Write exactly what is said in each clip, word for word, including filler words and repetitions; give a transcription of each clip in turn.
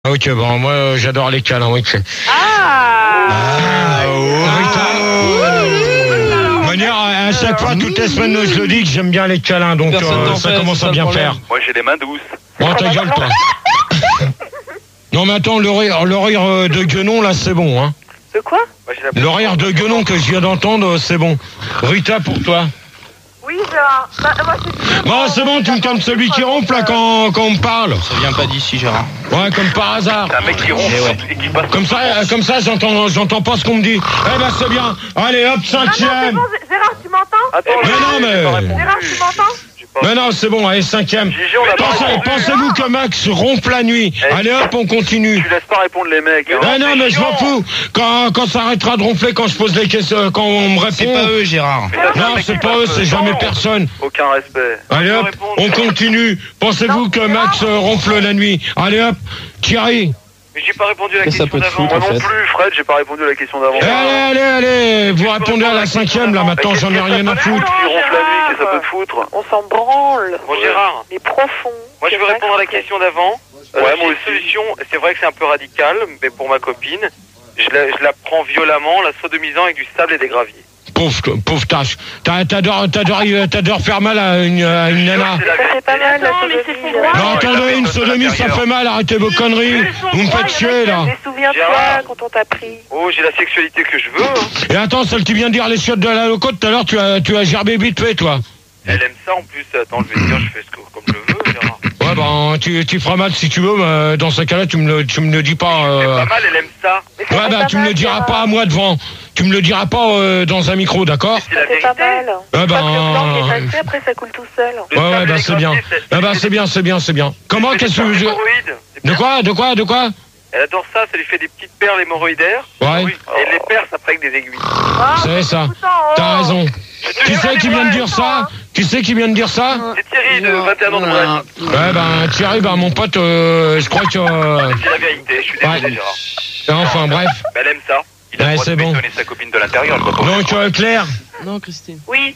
Ok, bon, moi euh, j'adore les câlins, ok. Ah, Ah, oh, De manière, à, à chaque fois, toutes les semaines, je le dis que j'aime bien les câlins, donc euh, ça commence à bien faire. Moi j'ai les mains douces. Bon, ta gueule, toi. Non, mais attends, l'horaire, l'horaire euh, de Guenon, là, c'est bon, hein. de quoi? Moi, j'ai la- L'horaire de Guenon que je viens d'entendre, c'est bon. Rita, pour toi. Oui, Gérard. Bah, moi, c'est Bon, c'est bon, tu me calmes celui qui ronfle, là, quand, quand on me parle. Ça vient pas d'ici, Gérard. Ouais, comme par hasard. C'est un mec qui ronfle Eh ouais. et qui passe. Comme ça, euh, comme ça, j'entends, j'entends pas ce qu'on me dit. Eh ben, c'est bien. Allez, hop, Ah non, c'est cinquième. bon, Gé- Gérard, tu m'entends? Attends, Mais j'ai- non, j'ai mais- pas répondu. Gérard, tu m'entends? J'ai pas- Mais non, c'est bon, allez, cinquième. Gigi, on a pas Pensez- répondu. Pensez-vous que Max ronfle la nuit? Eh, Allez, hop, on continue. Tu laisses pas répondre les mecs. hein. Mais non, mais je m'en fous. Quand, quand ça arrêtera de ronfler, quand je pose des questions, quand on me C'est répond. pas eux, Gérard. Mais ça, Non, un mec c'est qui pas passe eux, le c'est jamais temps. personne. Aucun respect. Allez Tu peux hop, répondre. on continue. Pensez-vous que Max euh, ronfle la nuit? Allez hop, Thierry. Mais j'ai pas répondu à la Qu'est-ce que ça question peut te d'avant. foutre, Moi en non fait plus, Fred, j'ai pas répondu à la question d'avant. Allez, allez, allez, vous répondez à la cinquième là, maintenant j'en ai rien à foutre. Tu ronfles la nuit, qu'est-ce que ça peut te foutre? On s'en branle. Bon, Gérard. Mais profond. Moi, je veux répondre à la question d'avant. Ouais, moi aussi. Solution, c'est vrai que c'est un peu radical, mais pour ma copine, je la, je la prends violemment, la sodomisant avec du sable et des graviers. Pauvre, pauvre tâche. T'as- T'adores, t'adores, t'adores faire mal à une, à une nana. C'est la Ça fait pas mal, la vérité. sodomie. Non, Non, attendez, une ça fait sodomie, ça l'intérieur. fait mal, arrêtez vos conneries. Vous me faites chier là. Mais souviens-toi Gérard. quand on t'a pris. Oh, j'ai la sexualité que je veux. hein. Et attends, celle qui vient de dire les chiottes de la loco, tout à l'heure, tu as, tu as gerbé vite fait, toi. Elle aime ça en plus. Attends, je vais te dire, je fais ce que, comme je veux, Gérard. Ouais, ben, tu, tu feras mal si tu veux, mais dans ce cas-là, tu me le, tu me le dis pas. C'est Euh... pas mal, elle aime ça. Mais ça Ouais, fait ben, pas tu me mal, le diras Gérard. pas à moi devant. Tu me le diras pas euh, dans un micro, d'accord? C'est la Ça fait pas vérité. mal. Eh Une fois que le blanc ben, est passé, après ça coule tout seul. Le Ouais, ouais, sable et bah les c'est bien. graviers, c'est- Eh ben, c'est bien, c'est bien, c'est bien. Comment, c'est qu'est-ce des que je... hémorroïdes. C'est De bien. quoi, de quoi, de quoi? Elle adore ça, ça lui fait des petites perles hémorroïdaires. Ouais. Oui. Et elle les perce après avec des aiguilles. Ah, C'est ça. tout le temps, oh. T'as raison. Qui c'est qui vient de dire ça? Qui c'est qui vient de dire ça? C'est Thierry de vingt et un ans de Bretagne. Ouais, ben, Thierry, ben, mon pote, euh, je crois que... euh, C'est la vérité, je suis désolé, Ouais. Gérard. Enfin, bref. Mais elle aime ça. Il a Ouais, le droit c'est de bon. bétonner sa copine de l'intérieur. elle doit pas- Donc, euh, Claire. Non, Christine. Oui.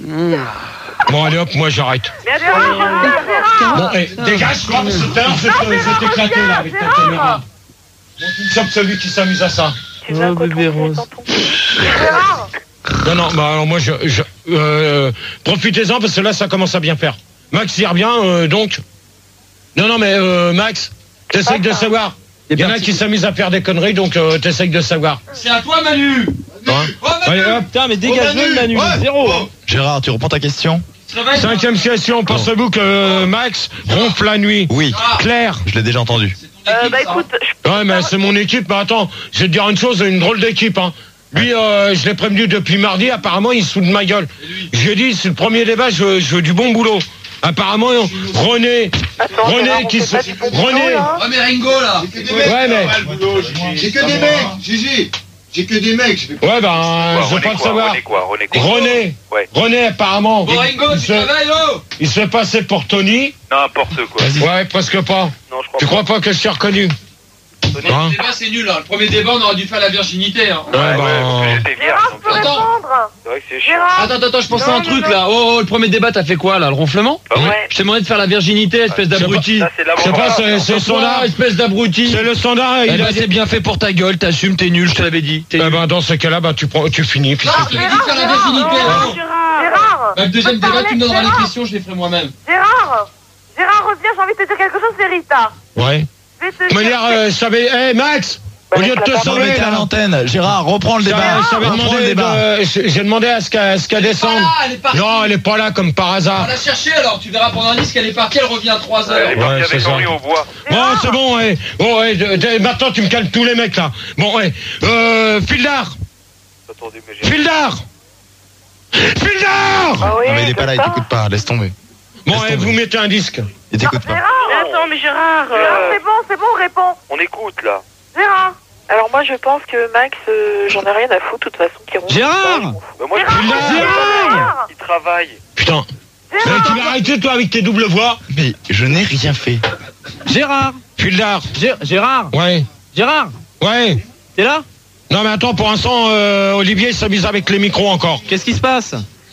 Bon, allez hop, moi, j'arrête. Mais Gérard, Gérard, Gérard. Bon, eh, dégage, toi, parce que tout à l'heure, c'était c'était éclaté, là, avec ta Gérard. caméra. Bon, tu me chopes celui qui s'amuse à ça. Tu veux un Oh, coton bébé fait rose. dans ton- Gérard. Non, non, bah, alors moi, je... je euh, profitez-en, parce que là, ça commence à bien faire. Max y revient, euh, donc... Non, non, mais euh, Max, t'essayes de savoir. Il y en a qui s'amusent à faire des conneries, donc euh, t'essayes de savoir. C'est à toi, Manu. Hein Allez, hop. Putain, mais dégage-le, Manu. Zéro. hein. Gérard, tu reprends ta question? Se réveille. Cinquième question, pensez-vous que euh, Max ronfle la nuit? Oui, Claire? je l'ai déjà entendu. Euh, bah écoute, je Ouais, mais c'est mon équipe, mais attends, je vais te dire une chose, une drôle d'équipe, hein. Lui, euh, je l'ai prévenu depuis mardi, apparemment, il se fout de ma gueule. Je lui ai dit, c'est le premier débat, je veux, je veux du bon boulot. Apparemment, René, Attends, René Gérard, on qui fait se... pas du bon boulot, René, là. Ouais, mais Ringo, là. ouais, mais... J'ai que des mecs, Gigi. J'ai que des mecs. Je vais... Ouais, ben, Quoi, je veux René pas le quoi, savoir. René quoi, René quoi René, Ouais. René, apparemment, Bon, Ringo, il tu se, te réveilles, oh. il se fait passer pour Tony. N'importe quoi. Ouais, presque pas. Non, je crois Tu pas. crois pas que je suis reconnu? Tony. Hein? Le débat, c'est nul, hein. Le premier débat, on aurait dû faire la virginité, hein. Ouais, Ouais, ouais, ben... parce que j'étais vierge. Gérard, donc, je peux Attends. répondre. C'est vrai que c'est chiant. Gérard. Attends, attends, attends, je pensais Non, à un non, truc non. là. Oh, oh, le premier débat, t'as fait quoi là? Le ronflement? Bah ouais. Ouais. Je t'ai demandé de faire la virginité, espèce d'abruti. Ça, c'est Je sais pas, c'est c'est le standard. espèce d'abruti. C'est le standard. Eh Il ben, a c'est bien fait pour ta gueule, t'assumes, t'es nul, je te l'avais dit. T'es Eh nul. ben, dans ce cas-là, bah, tu, prends, tu finis. Puis Ah, c'est je tout. t'avais dit de faire la virginité, Gérard. oh. Gérard. Bah, le deuxième Je peux débat, parler, tu me donneras les Gérard. questions, je les ferai moi-même. Gérard. Gérard, reviens, j'ai envie de te dire quelque chose, c'est Rita. Ouais. Je vais te De dire- manière, euh, je savais... Eh, Max, Bah, au lieu de te laisse-la Non, mais sauver, t'es à là, l'antenne. Gérard, reprends le ça- débat. ça avait Reprends le demandé débat. de- j'ai j'ai demandé à ce qu'elle à ce qu'elle Elle est descende. pas là, elle est partie. Non, elle est pas là, comme par On hasard. l'a cherchée alors, tu verras pendant un disque, elle est partie, elle revient à trois heures. Elle est partie Ouais, avec c'est ça. Henri au bois. Bon, c'est bon, ouais. Bon, ouais, de- de- maintenant, tu me calmes tous les mecs, là. Bon, ouais. Euh, Fildar Attendez, mais j'ai... Fildar Fildar Ah oui, Non, mais il est pas comme là, il ça. t'écoute pas. Laisse tomber. Bon, Laisse ouais, tomber. vous mettez un disque. Il t'écoute pas. Gérard. Mais attends, mais Gérard, euh, Gérard, c'est bon, c'est bon, réponds. On écoute, là. Gérard. alors moi je pense que Max, euh, j'en ai rien à foutre de toute façon qu'il ronfle. Gérard Bah, moi, Gérard, je Gérard. il travaille. Putain. Mais tu vas arrêter, toi, avec tes doubles voix. Mais je n'ai rien fait. Gérard Fildar Gé- Gérard Ouais. Gérard Ouais. T'es là? Non, mais attends, pour l'instant, euh, Olivier il s'amuse avec les micros encore. Qu'est-ce qui se passe?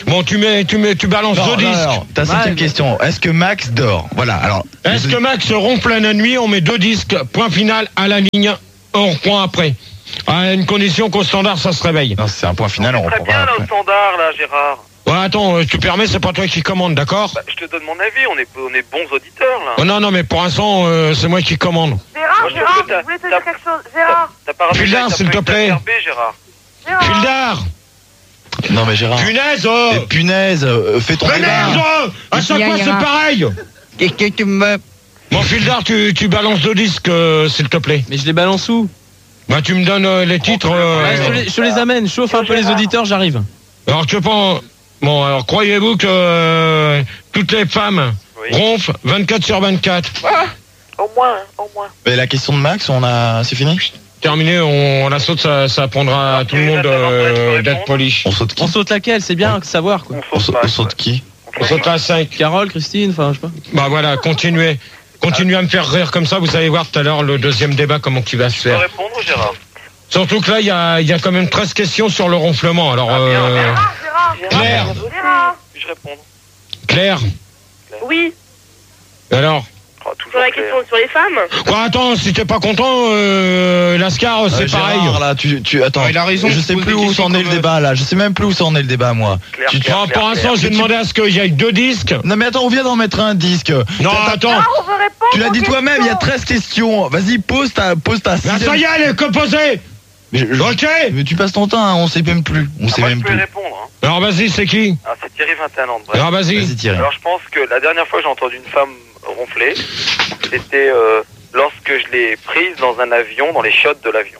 Bon, tu mets, tu mets, tu balances Non, deux non, disques. non, ta cinquième Ouais. question. Est-ce que Max dort? Voilà, alors. Est-ce que Max ronfle la nuit? On met deux disques, point final à la ligne, on reprend après. À une condition qu'au standard, ça se réveille. Non, c'est un point final, on Très reprend bien pas là au après. standard là, Gérard. Ouais, attends, euh, tu permets, c'est pas toi qui commande, d'accord? Bah, je te donne mon avis, on est, on est bons auditeurs là. Oh non, non, mais pour l'instant, euh, c'est moi qui commande. Gérard, Moi, je Gérard, trouve que t'as- je voulais te t'as- dire quelque chose. Gérard, T'as pas ramené Fildar, ta- t'as s'il pas te eu ta plaît. R B, Gérard. Gérard. Fildar! Non, mais Gérard. Punaise, oh! Eh, punaise, euh, fais ton Mais débat. merde, oh! À chaque Bien, fois, c'est Gérard. pareil! Qu'est-ce que tu me... Bon, Fildar, tu, tu balances deux disques, euh, s'il te plaît. Mais je les balance où? Bah, tu me donnes euh, les titres. euh, Ouais, je, te les, je te les amène, chauffe un peu les auditeurs, j'arrive. Alors, tu pas. Bon, alors, croyez-vous que euh, toutes les femmes Oui. ronflent vingt-quatre sur vingt-quatre? Au moins, au moins. Mais la question de Max, on a. C'est fini? Terminé, on, on la saute, ça, ça apprendra à tout le monde euh, d'être poli. On saute qui? On saute laquelle? C'est bien de savoir quoi. On saute, on saute qui? On saute à cinq. Carole, Christine, enfin je sais pas. Bah voilà, continuez. Continuez à me faire rire comme ça, vous allez voir tout à l'heure le deuxième débat, comment il va se Tu peux faire. répondre, Gérard? Surtout que là, il y a, il y a quand même treize questions sur le ronflement. Alors, Ah, bien, euh, bien. Gérard, Gérard. Claire. Gérard. Puis-je répondre? Claire, Oui, alors Oh, toujours sur la clair. question sur les femmes. quoi, attends, si t'es pas content, euh, Lascar, c'est Euh, pareil. Gérard, là, tu, tu, attends. Ouais, il a raison Je de sais poser plus des où questions s'en est le comme, débat, là. Je sais même plus où s'en est le débat, moi. Claire, Tu- clair, Bon, clair, pour l'instant, clair. j'ai demandé à ce qu'il y ait deux disques. Non, mais attends, on vient d'en mettre un disque. Non, T'as- attends. Gérard, on veut répondre. Tu l'as dit aux toi-même, il y a questions. treize questions. Vas-y, pose ta, pose ta Là, sixième. ça y est, elle est composée. Mais, je- je- Ok. mais tu passes ton temps, hein, on sait même plus. On Ah, sait moi, je même peux plus. y répondre. Hein. Alors, vas-y, c'est qui? Ah, c'est Thierry vingt et un ans de Brest. Alors, vas-y. Vas-y, Thierry. Alors, je pense que la dernière fois que j'ai entendu une femme ronfler, c'était euh, lorsque je l'ai prise dans un avion, dans les chiottes de l'avion.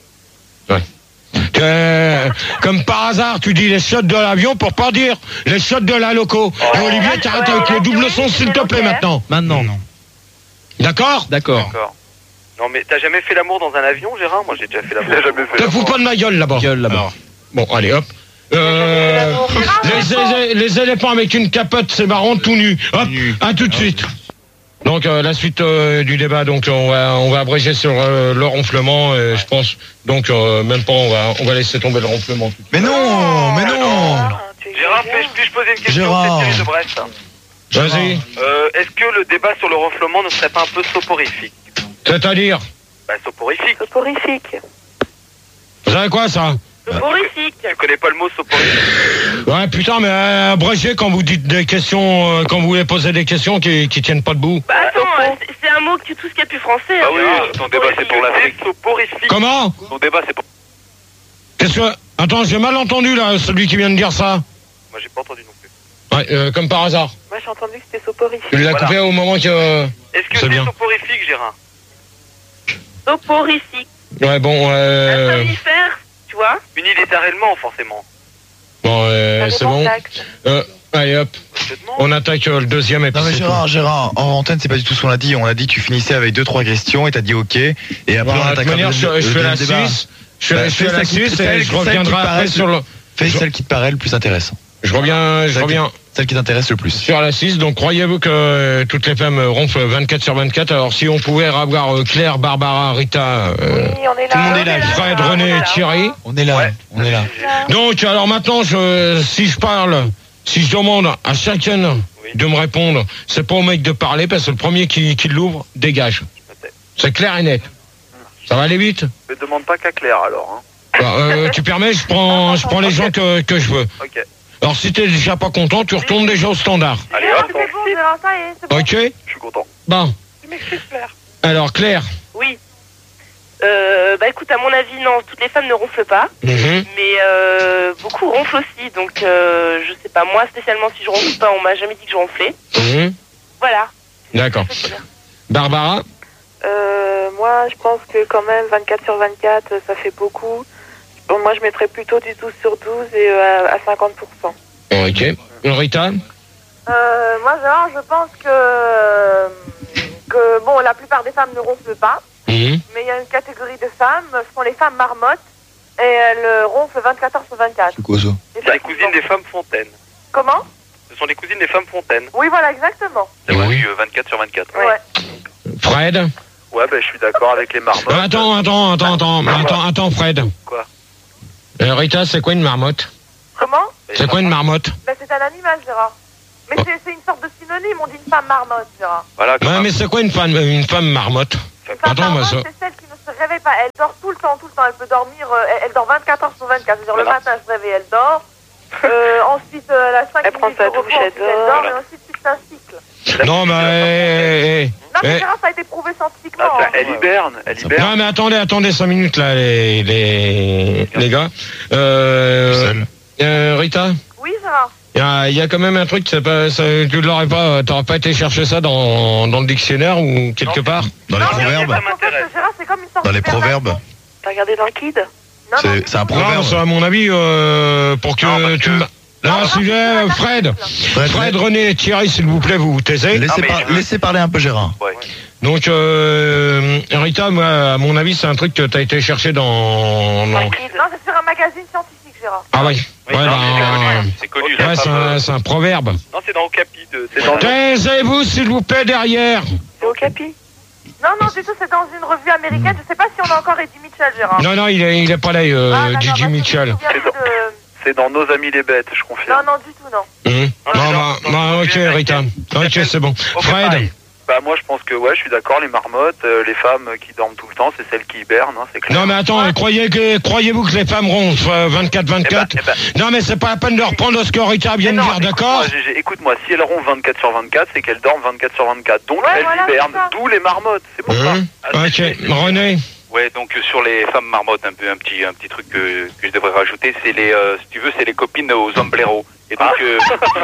Euh, comme par hasard, tu dis les shots de l'avion pour pas dire les shots de la loco. Et Olivier, t'arrêtes avec le double son, s'il te plaît, maintenant. Maintenant. D'accord? D'accord. D'accord. Non, mais t'as jamais fait l'amour dans un avion, Gérard? Moi, j'ai déjà fait l'amour. jamais fait Te fous pas de ma gueule là-bas. Gueule là-bas. Bon, allez, hop. Euh, les, élé- les éléphants avec une capote, c'est marrant, tout nu. Hop, à tout de suite. Donc euh, la suite euh, du débat, donc on va on va abréger sur euh, le ronflement, euh, je pense. Donc euh, même pas, on va on va laisser tomber le ronflement. Mais non, mais non. Gérard, puis-je puis-je poser une question? Gérard. C'est Thierry de Brest. Vas-y. Euh, Est-ce que le débat sur le ronflement ne serait pas un peu soporifique? C'est-à-dire, Bah, soporifique. Soporifique. vous savez quoi ça? Soporifique. Tu connais pas le mot soporifique? Ouais, putain, mais euh, abrégez quand vous dites des questions, euh, quand vous voulez poser des questions qui qui tiennent pas debout. Bah attends, euh, c'est- c'est un mot que tu tout ce qu'il y a plus français. Bah hein. oui, ton débat c'est pour l'Afrique. Soporifique. Comment? Ton débat c'est pour... Qu'est-ce que... Attends, j'ai mal entendu là, celui qui vient de dire ça. Moi, j'ai pas entendu non plus. Ouais, euh, comme par hasard. Moi, j'ai entendu que c'était soporifique. Tu l'as Voilà. coupé au moment que... euh, Est-ce que C'est c'est bien. soporifique, Gérard? Soporifique. Ouais, bon, Un euh... somnifère, tu vois. Unilatéralement, forcément. Bon, euh, Ça c'est dépend bon. de l'axe. Euh, allez, hop. Je te demande. On attaque euh, le deuxième et puis Non mais c'est Gérard, Gérard, en antenne c'est pas du tout ce qu'on a dit. On a dit que tu finissais avec deux trois questions et t'as dit ok. Et tout. après on Voilà, de attaque toute manière, je, je fais la six. Je fais, Bah, je fais fais la celle qui- six celle- et je celle qui reviendrai paraît après le- sur le... Fais Je- celle qui te paraît le plus intéressant. Je reviens, je Celle qui- reviens Celle qui t'intéresse le plus. sur la six. Donc, croyez-vous que euh, toutes les femmes euh, ronflent vingt-quatre sur vingt-quatre? Alors, si on pouvait avoir euh, Claire, Barbara, Rita, euh, Oui, on est là. tout le monde est là. Fred, on René est et là. Thierry. On est là, Ouais. on est là. Donc, alors maintenant, je, si je parle, si je demande à chacun Oui. de me répondre, c'est pas au mec de parler, parce que le premier qui, qui l'ouvre, dégage. C'est clair et net. Ça va aller vite? Ne demande pas qu'à Claire, alors. Hein. Bah, euh, tu permets, je prends, je prends les gens que, que je veux. Ok. Alors, si t'es déjà pas content, tu retournes déjà au standard. Allez, Gérard, hop, c'est bon, Gérard, ça y est, c'est bon. Ok? je suis content. Bon. Tu m'excuses, Claire. Alors, Claire. Oui. Euh, bah écoute, à mon avis, non, toutes les femmes ne ronflent pas. Mhm. Mais euh, beaucoup ronflent aussi. Donc, euh, je sais pas, moi spécialement, si je ronfle pas, on m'a jamais dit que je ronflais. Mhm. Voilà. D'accord. Barbara. Euh, moi, je pense que quand même, vingt-quatre sur vingt-quatre, ça fait beaucoup. Bon, moi, je mettrais plutôt du douze sur douze et euh, à cinquante pour cent. Ok. Rita. Euh, moi, Gérard, je pense que, que bon, la plupart des femmes ne ronflent pas. Mhm. Mais il y a une catégorie de femmes, ce sont les femmes marmottes. Et elles euh, ronflent vingt-quatre heures sur vingt-quatre. C'est quoi ça? C'est les cousines des femmes Fontaine. Comment? Ce sont les cousines des femmes Fontaine. Oui, voilà, exactement. C'est vrai, Oui. oui, euh, vingt-quatre sur vingt-quatre. Ouais. Fred. Ouais, bah, je suis d'accord avec les marmottes. Euh, attends, attends, attends, attends, attends, attends, Fred. Quoi? Euh, Rita, c'est quoi une marmotte? Comment? C'est quoi une marmotte? Ben, c'est un animal, Gérard. Mais c'est c'est une sorte de synonyme, on dit une femme marmotte, Gérard. Voilà, Ouais, mais c'est quoi une femme, une femme marmotte? Une femme Attends, moi, marmotte, ça- c'est celle qui ne se réveille pas. Elle dort tout le temps, tout le temps. Elle peut dormir, euh, elle, elle dort vingt-quatre heures sur vingt-quatre. C'est-à-dire le Voilà. matin, elle se réveille, elle dort. Euh, ensuite, euh, elle a cinq Elle prend minutes sa de repos, douche, elle ensuite elle dort. dort, Voilà. et ensuite c'est un cycle. Non, mais. eh, eh, Non, mais eh. Gérard, ça a été prouvé scientifiquement. Ah, ça, hein. elle hiberne, elle hiberne. Non, mais attendez, attendez cinq minutes là, les, les, les gars. Euh, Seul. euh, Rita, Oui, Gérard. il y a, il y a quand même un truc, c'est pas, ça, tu l'aurais pas, t'aurais pas été chercher ça dans, dans le dictionnaire ou quelque Non. part? Dans les Non, mais proverbes. parce qu'en fait, m'intéresse. Gérard, c'est comme une sorte Dans les d'hibernation. proverbes. T'as regardé dans le Kid? Non, non, C'est c'est un Non, proverbe. c'est à mon avis, euh, pour que Non, parce tu que- me... Non, un sujet, euh, Fred. Fred, Fred, René, Thierry, s'il vous plaît, vous vous taisez. Laissez, mais par- je- laissez parler un peu Gérard. Ouais. Donc, euh, Rita, moi, à mon avis, c'est un truc que t'as été chercher dans... Dans dans- le Kid? Non, c'est sur un magazine scientifique, Gérard. Ah oui. Oui, Ouais, non, ben, mais c'est connu, la ouais, c'est femme, un, euh, c'est un proverbe. Non, c'est dans Okapi. de- C'est dans. Taisez-vous, s'il vous plaît, derrière. C'est au Capi? Non, non, du tout, c'est dans une revue américaine. Je sais pas si on a encore Eddie Mitchell, Gérard. Non, non, il est, il est pas là, euh, Ah, d'accord, Gigi parce que Mitchell. je me souviens plus de- C'est dans Nos Amis les Bêtes, je confirme. Non, non, du tout, non. Hum. Ah, Non, non, bah, non, bah, non, ok, non, Rita. non, Ok, c'est bon. Ok, Fred. pareil. Bah moi je pense que ouais, je suis d'accord, les marmottes, euh, les femmes qui dorment tout le temps, c'est celles qui hibernent, hein, c'est clair. Non, mais attends, croyez que, croyez-vous que les femmes ronflent euh, vingt-quatre vingt-quatre? Eh ben, eh Non, mais c'est pas la peine de reprendre ce que Rita vient Mais de non, dire, d'accord? écoute-moi, Gégé, écoute-moi, si elles ronflent vingt-quatre sur vingt-quatre, c'est qu'elles dorment vingt-quatre sur vingt-quatre. Donc Ouais, elles voilà, hibernent, c'est ça. d'où les marmottes, c'est pour Hum. ça. Ah, Ok, c'est- c'est- René. Ouais, donc euh, sur les femmes marmottes, un peu un petit un petit truc que, que je devrais rajouter, c'est les euh, si tu veux, c'est les copines aux hombreros. Et donc euh,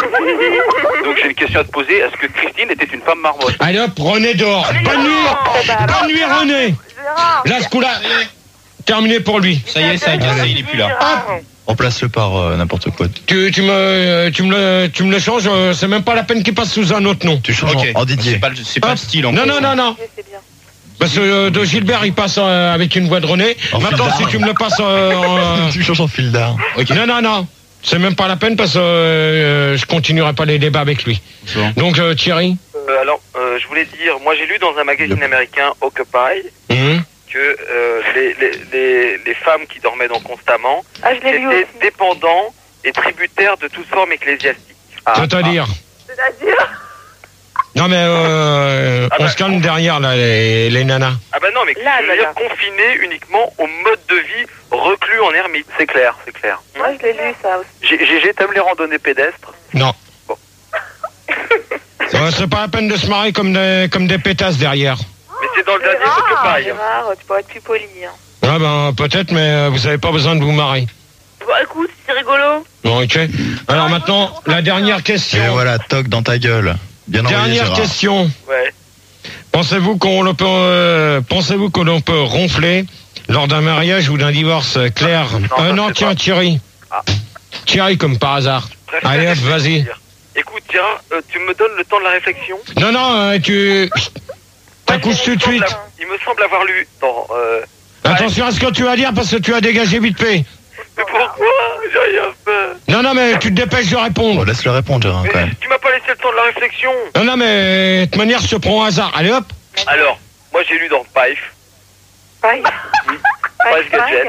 donc j'ai une question à te poser, est-ce que Christine était une femme marmotte? Allez hop, René dehors. Bonne nuit. Bonne nuit, René. Gérard. Là, ce coup-là, terminé pour lui. Ça y est, ça a glacé, il est plus là. Remplace-le par euh, n'importe quoi. Tu, tu me, tu me le, tu me le changes, euh, c'est même pas la peine qu'il passe sous un autre nom. Tu changes Ok. en, en Didier. C'est pas, le- c'est pas Hop. le style en Non, fait. non, non, non. C'est bien. Parce que euh, de Gilbert, il passe euh, avec une voix de René. En Maintenant, fil si d'art. tu me le passes euh, en, Tu changes en fil d'art. Ok. Non, non, non. C'est même pas la peine parce que euh, je continuerai pas les débats avec lui. Bon. Donc, euh, Thierry. Euh, alors, euh, je voulais dire, moi j'ai lu dans un magazine américain, Occupy, Hum. que euh, les, les, les, les femmes qui dormaient donc constamment Ah, je l'ai lu étaient aussi. dépendants et tributaires de toute forme ecclésiastique. Ah, C'est-à-dire. C'est-à-dire. Non, mais euh, Ah on bah, se calme derrière, là, les, les nanas. Ah bah non, mais Là, je veux là, dire là. confiné uniquement au mode de vie reclus en ermite. C'est clair, c'est clair. Moi, je l'ai lu, ça aussi. G- Gégé, t'aimes les randonnées pédestres? Non. Bon. Ouais, c'est pas la peine de se marrer comme des, comme des pétasses derrière. Mais c'est dans le dernier Gérard, Occupy. Gérard, tu pourrais être plus poli. Hein. Ah ben, peut-être, mais euh, vous avez pas besoin de vous marrer. Bon, écoute, c'est rigolo. Bon, ok. Alors maintenant, la dernière question. Et voilà, toc dans ta gueule. Bien envoyé, Dernière Gérard. question. Ouais. Pensez-vous qu'on le peut, euh, pensez-vous que l'on peut ronfler lors d'un mariage ou d'un divorce, Claire? Non, Euh, ça, non, c'est tiens, pas. Thierry. Ah. Thierry, comme par hasard. Bref, Allez, hop, je vais vas-y. te dire. Écoute, Gérard, euh, tu me donnes le temps de la réflexion? Non, non, euh, tu t'accouches tout de Il me semble suite. avoir- Il me semble avoir lu dans... Euh... Attention à ce que tu vas dire parce que tu as dégagé vite fait. Mais pourquoi? J'ai rien fait. Non, non, mais tu te dépêches de Bon, répondre. laisse-le répondre, Gérard, Mais quand même. tu m'as pas laissé le temps de la réflexion. Non, non, mais de toute manière, je te prends au hasard. Allez, hop. Alors, moi j'ai lu dans Pif, Pareil. Pif Gadget.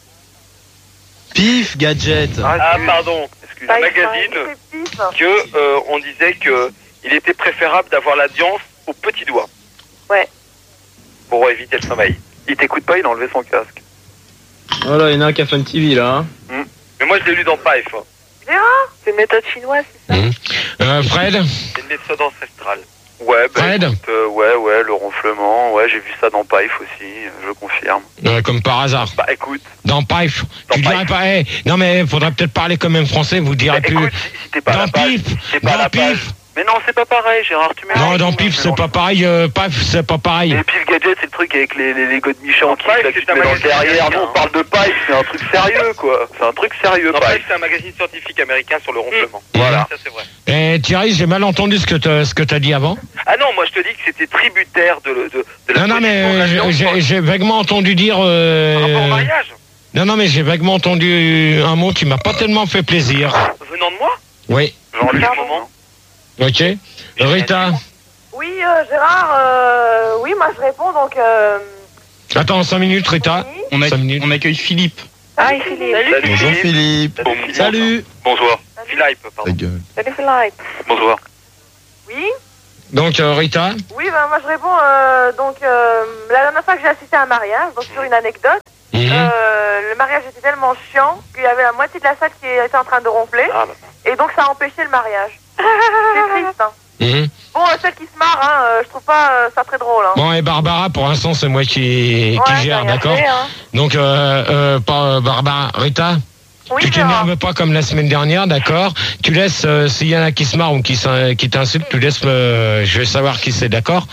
Pif, gadget. Ah pardon, excusez, un Pif, magazine C'est pif. que euh, on disait que il était préférable d'avoir l'audience au petit doigt. Ouais. Pour éviter le sommeil. Il t'écoute pas, il a enlevé son casque. Voilà, il y en a un qui a fait un T V là. hein. Mais moi je l'ai lu dans Pif. hein. Gérard. C'est une méthode chinoise, c'est ça? Hum. Euh, Fred. C'est une méthode ancestrale. Ouais, bah, Fred. écoute, euh, ouais, ouais, le ronflement, ouais, j'ai vu ça dans Pif aussi, je confirme. Euh, comme par hasard. Bah écoute, Dans Pif. Dans Tu dirais Pif. pas, eh, non mais faudrait peut-être parler quand même français, vous direz bah, plus. écoute, si, si t'es pas à Dans la page, Pif. t'es pas à Dans la page. Pif. Mais non, c'est pas pareil, Gérard, tu mélanges. Non, dans tu Pif, c'est mélanges. pas pareil. Euh, Pif, c'est pas pareil. Et Pif Gadget, c'est le truc avec les, les, les godemichons qui, Pif, là, qui c'est se un mettent dans le magazine derrière. Nous, américain. on parle de Pif, c'est un truc sérieux, quoi. C'est un truc sérieux, Non, Pif. Pif, c'est un magazine scientifique américain sur le ronflement. Voilà. Ça c'est vrai. Et Thierry, j'ai mal entendu ce que t'as, ce que t'as dit avant. Ah non, moi je te dis que c'était tributaire de, le- de, de la Non, non, mais position de euh, l'avion j'ai- par- j'ai j'ai vaguement entendu dire. euh, par rapport au mariage. Non, non, mais j'ai vaguement entendu un mot qui m'a pas tellement fait plaisir. Venant de moi, Oui. genre le Pardon. moment. Ok. Rita. Oui, euh, Gérard. Euh, oui, moi je réponds donc. Euh, Attends, cinq minutes, Rita. oui. On, a- Cinq minutes. on accueille Philippe. Hi Philippe. Salut, Bonjour Philippe. Bon- Salut. Bonsoir. Salut. Philippe, Ta pardon. gueule. Salut Philippe. Bonsoir. Oui. Donc, euh, Rita Oui, ben moi je réponds. euh, donc, euh, la dernière fois que j'ai assisté à un mariage, donc sur une anecdote, Mhm. euh, le mariage était tellement chiant qu'il y avait la moitié de la salle qui était en train de ronfler, Ah, bah. et donc ça a empêché le mariage. C'est triste, hein. Mhm. Bon, euh, celle qui se marre, hein, euh, je trouve pas euh, ça très drôle, hein. Bon, et Barbara, pour l'instant, c'est moi qui, qui Ouais, gère, t'as rien d'accord fait, hein. Donc, euh, euh, pas, Barbara, Rita Oui, tu Gérard. t'énerves pas comme la semaine dernière, d'accord? Tu laisses, euh, s'il y en a qui se marrent ou qui, s'in- qui t'insultent, tu laisses me, je vais savoir qui c'est, d'accord?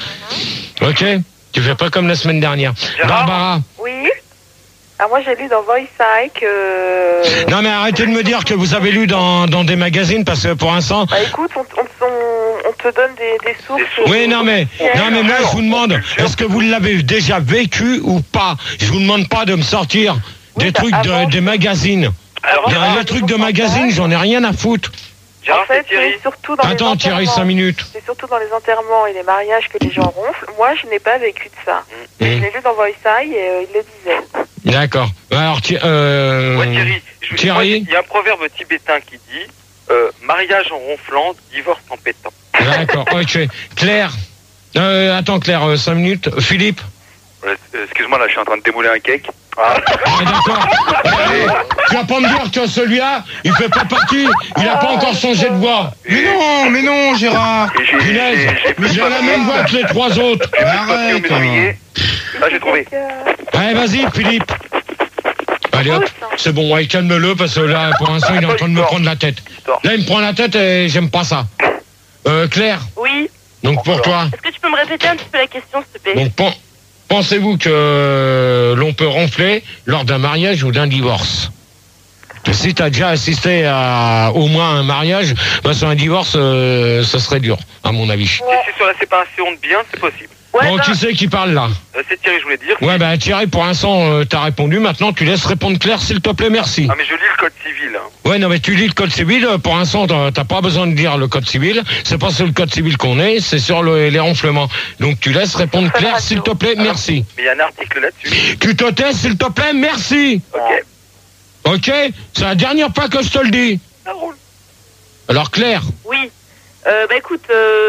Ok? Tu fais pas comme la semaine dernière. Gérard Barbara. Oui. Ah, moi j'ai lu dans Voice Eye que. Non mais arrêtez de me dire que vous avez lu dans, dans des magazines parce que pour l'instant. Bah écoute, on, on, on, on te donne des, des sources. Oui non mais non mais moi je vous demande, est-ce que vous l'avez déjà vécu ou pas? Je vous demande pas de me sortir des Oui, bah, trucs de, avant- des magazines. Alors, Des- Gérard, les trucs de magazines, j'en ai rien à foutre. Gérard, En fait, c'est Thierry. c'est surtout dans Attends les Thierry, enterrements. cinq minutes. C'est surtout dans les enterrements et les mariages que les gens ronflent. Moi, je n'ai pas vécu de ça. Mmh. Je l'ai lu dans Voice Eye et euh, il le disait. D'accord. Alors Thi- euh, Ouais, Thierry. je- Thierry moi, Il y a un proverbe tibétain qui dit euh, mariage en ronflant, divorce en pétant. D'accord, ok. Claire. Euh, attends Claire, euh, cinq minutes. Philippe. Ouais, euh, Excuse-moi, là, je suis en train de démouler un cake. Ah, d'accord. Euh, tu vas pas me dire que celui-là, il fait pas partie, il a pas encore changé de voix. Mais non, mais non, Gérard. Et j'ai Punaise, j'ai- j'ai mais plus j'ai de la papier. même voix que les trois autres. J'ai plus de papier Arrête, au médaillé. Ah, j'ai trouvé. Allez, vas-y, Philippe. Allez hop, c'est bon, ouais, calme-le parce que là, pour l'instant, il est en train de me prendre la tête. Histoire. Là, il me prend la tête et j'aime pas ça. Euh, Claire, Oui. donc pour toi, Est-ce que tu peux me répéter un petit peu la question, s'il te plaît? donc pen- pensez-vous que l'on peut ronfler lors d'un mariage ou d'un divorce? Si tu as déjà assisté à au moins un mariage, bah sur un divorce, euh, ça serait dur, à mon avis. Si c'est sur la séparation de biens, c'est possible. Ouais, Bon, ben, qui c'est qui parle là? Euh, c'est Thierry, je voulais dire. Ouais, bah Thierry, pour l'instant, euh, t'as répondu. Maintenant, tu laisses répondre Claire, s'il te plaît, merci. Ah, mais je lis le code civil. Hein. Ouais, non, mais tu lis le code civil. euh, Pour l'instant, t'as t'as pas besoin de lire le code civil. C'est pas sur le code civil qu'on est, c'est sur le- les ronflements. Donc, tu laisses répondre Claire, s'il te plaît, merci. Mais il y a un article là-dessus. Tu te tais, s'il te plaît, merci. Ok. Ok? C'est la dernière fois que je te le dis. Ça roule. Alors, Claire, oui. Euh, bah écoute,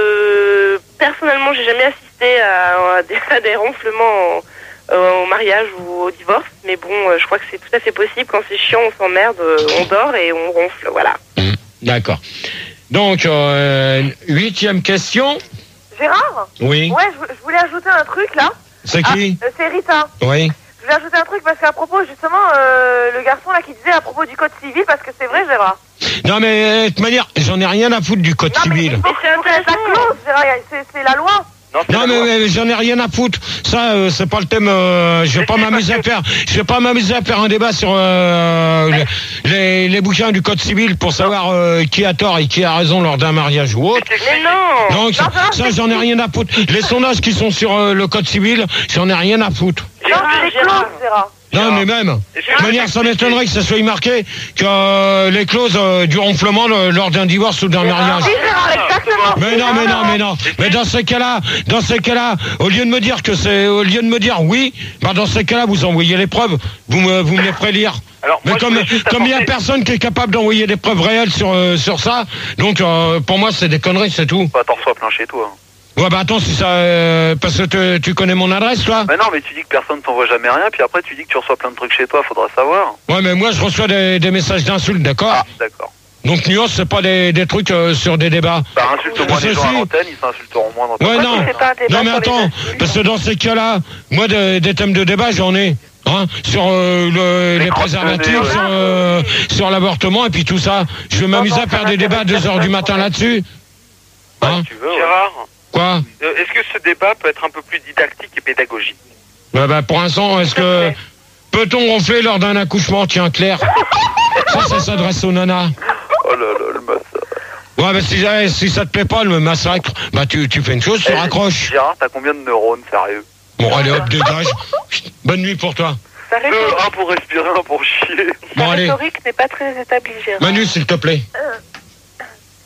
euh, personnellement, j'ai jamais assisté à, à des, à des ronflements au, euh, au mariage ou au divorce, mais bon, euh, je crois que c'est tout à fait possible. Quand c'est chiant, on s'emmerde, euh, on dort et on ronfle, voilà. d'accord. Donc, euh, huitième question. Gérard? Oui. Ouais, je, je voulais ajouter un truc là. C'est Ah, qui? euh, c'est Rita. Oui. Je voulais ajouter un truc parce qu'à propos, justement, euh, le garçon là qui disait à propos du code civil, parce que c'est vrai, Gérard. Non, mais de toute manière, j'en ai rien à foutre du code Non, mais civil. il faut, c'est il faut qu'il y ait la intéressant. clause, Gérard, c'est c'est la loi. Non, c'est Non la mais, loi. mais j'en ai rien à foutre. Ça euh, c'est pas le thème. Euh, je vais Mais pas si, m'amuser à parce faire. Je vais pas m'amuser à faire un débat sur euh, les, les, les bouquins du code civil pour savoir euh, qui a tort et qui a raison lors d'un mariage ou autre. Mais non! Donc ça, ça, j'en ai rien à foutre. Les sondages qui sont sur euh, le code civil, j'en ai rien à foutre. Non, Gérard, c'est les Gérard. clauses, Gérard. Non mais même. De toute manière, ça m'étonnerait que ça soit marqué que euh, les clauses euh, du ronflement le- lors d'un divorce ou d'un mariage. Oui, Gérard, exactement. Mais non, mais non, mais non. Mais dans ces cas-là, dans ces cas-là, au lieu de me dire que c'est, au lieu de me dire oui, bah dans ces cas-là, vous envoyez les preuves, vous me, vous me les ferez lire. Alors, Mais moi, je comme, voulais juste comme il y a apporter- personne qui est capable d'envoyer des preuves réelles sur, euh, sur ça, donc euh, pour moi c'est des conneries, c'est tout. Bah, t'en reçois plein chez toi. Ouais, bah attends, si ça, euh, parce que te- tu connais mon adresse, toi. Mais non, mais tu dis que personne t'envoie jamais rien, puis après tu dis que tu reçois plein de trucs chez toi, faudra savoir. Ouais, mais moi je reçois des, des messages d'insultes, d'accord. Ah, d'accord. Donc nuance, c'est pas des, des trucs euh, sur des débats. Bah, insulte moins Parce les que gens à si- l'antenne, ils s'insulteront moins dans ta Ouais, radio. non. C'est pas un débat Non mais sur les attends, insultes. parce que dans ces cas-là, moi des, des thèmes de débat j'en ai, hein, sur euh, le- les crottes préservatifs, de nez, ouais. sur, euh, sur l'avortement et puis tout ça. Je vais m'amuser à faire des débats à deux heures du matin là-dessus. Hein, Si tu veux, ouais. Gérard, quoi? euh, est-ce que ce débat peut être un peu plus didactique et pédagogique? Bah, bah pour l'instant, est-ce que peut-on ronfler lors d'un accouchement? Tiens, Claire. Ça, ça s'adresse aux nanas. Oh là là, le massacre. Ouais, bah si, jamais- si ça te plaît pas le massacre, bah tu, tu fais une chose, tu Eh, raccroches. Gérard, t'as combien de neurones, sérieux? Bon, allez hop, dégage. Bonne nuit pour toi. Sa, Euh, rhétorique, un pour respirer, un pour chier. Bon, sa allez. rhétorique n'est pas très établie, Gérard. Manu, s'il te plaît.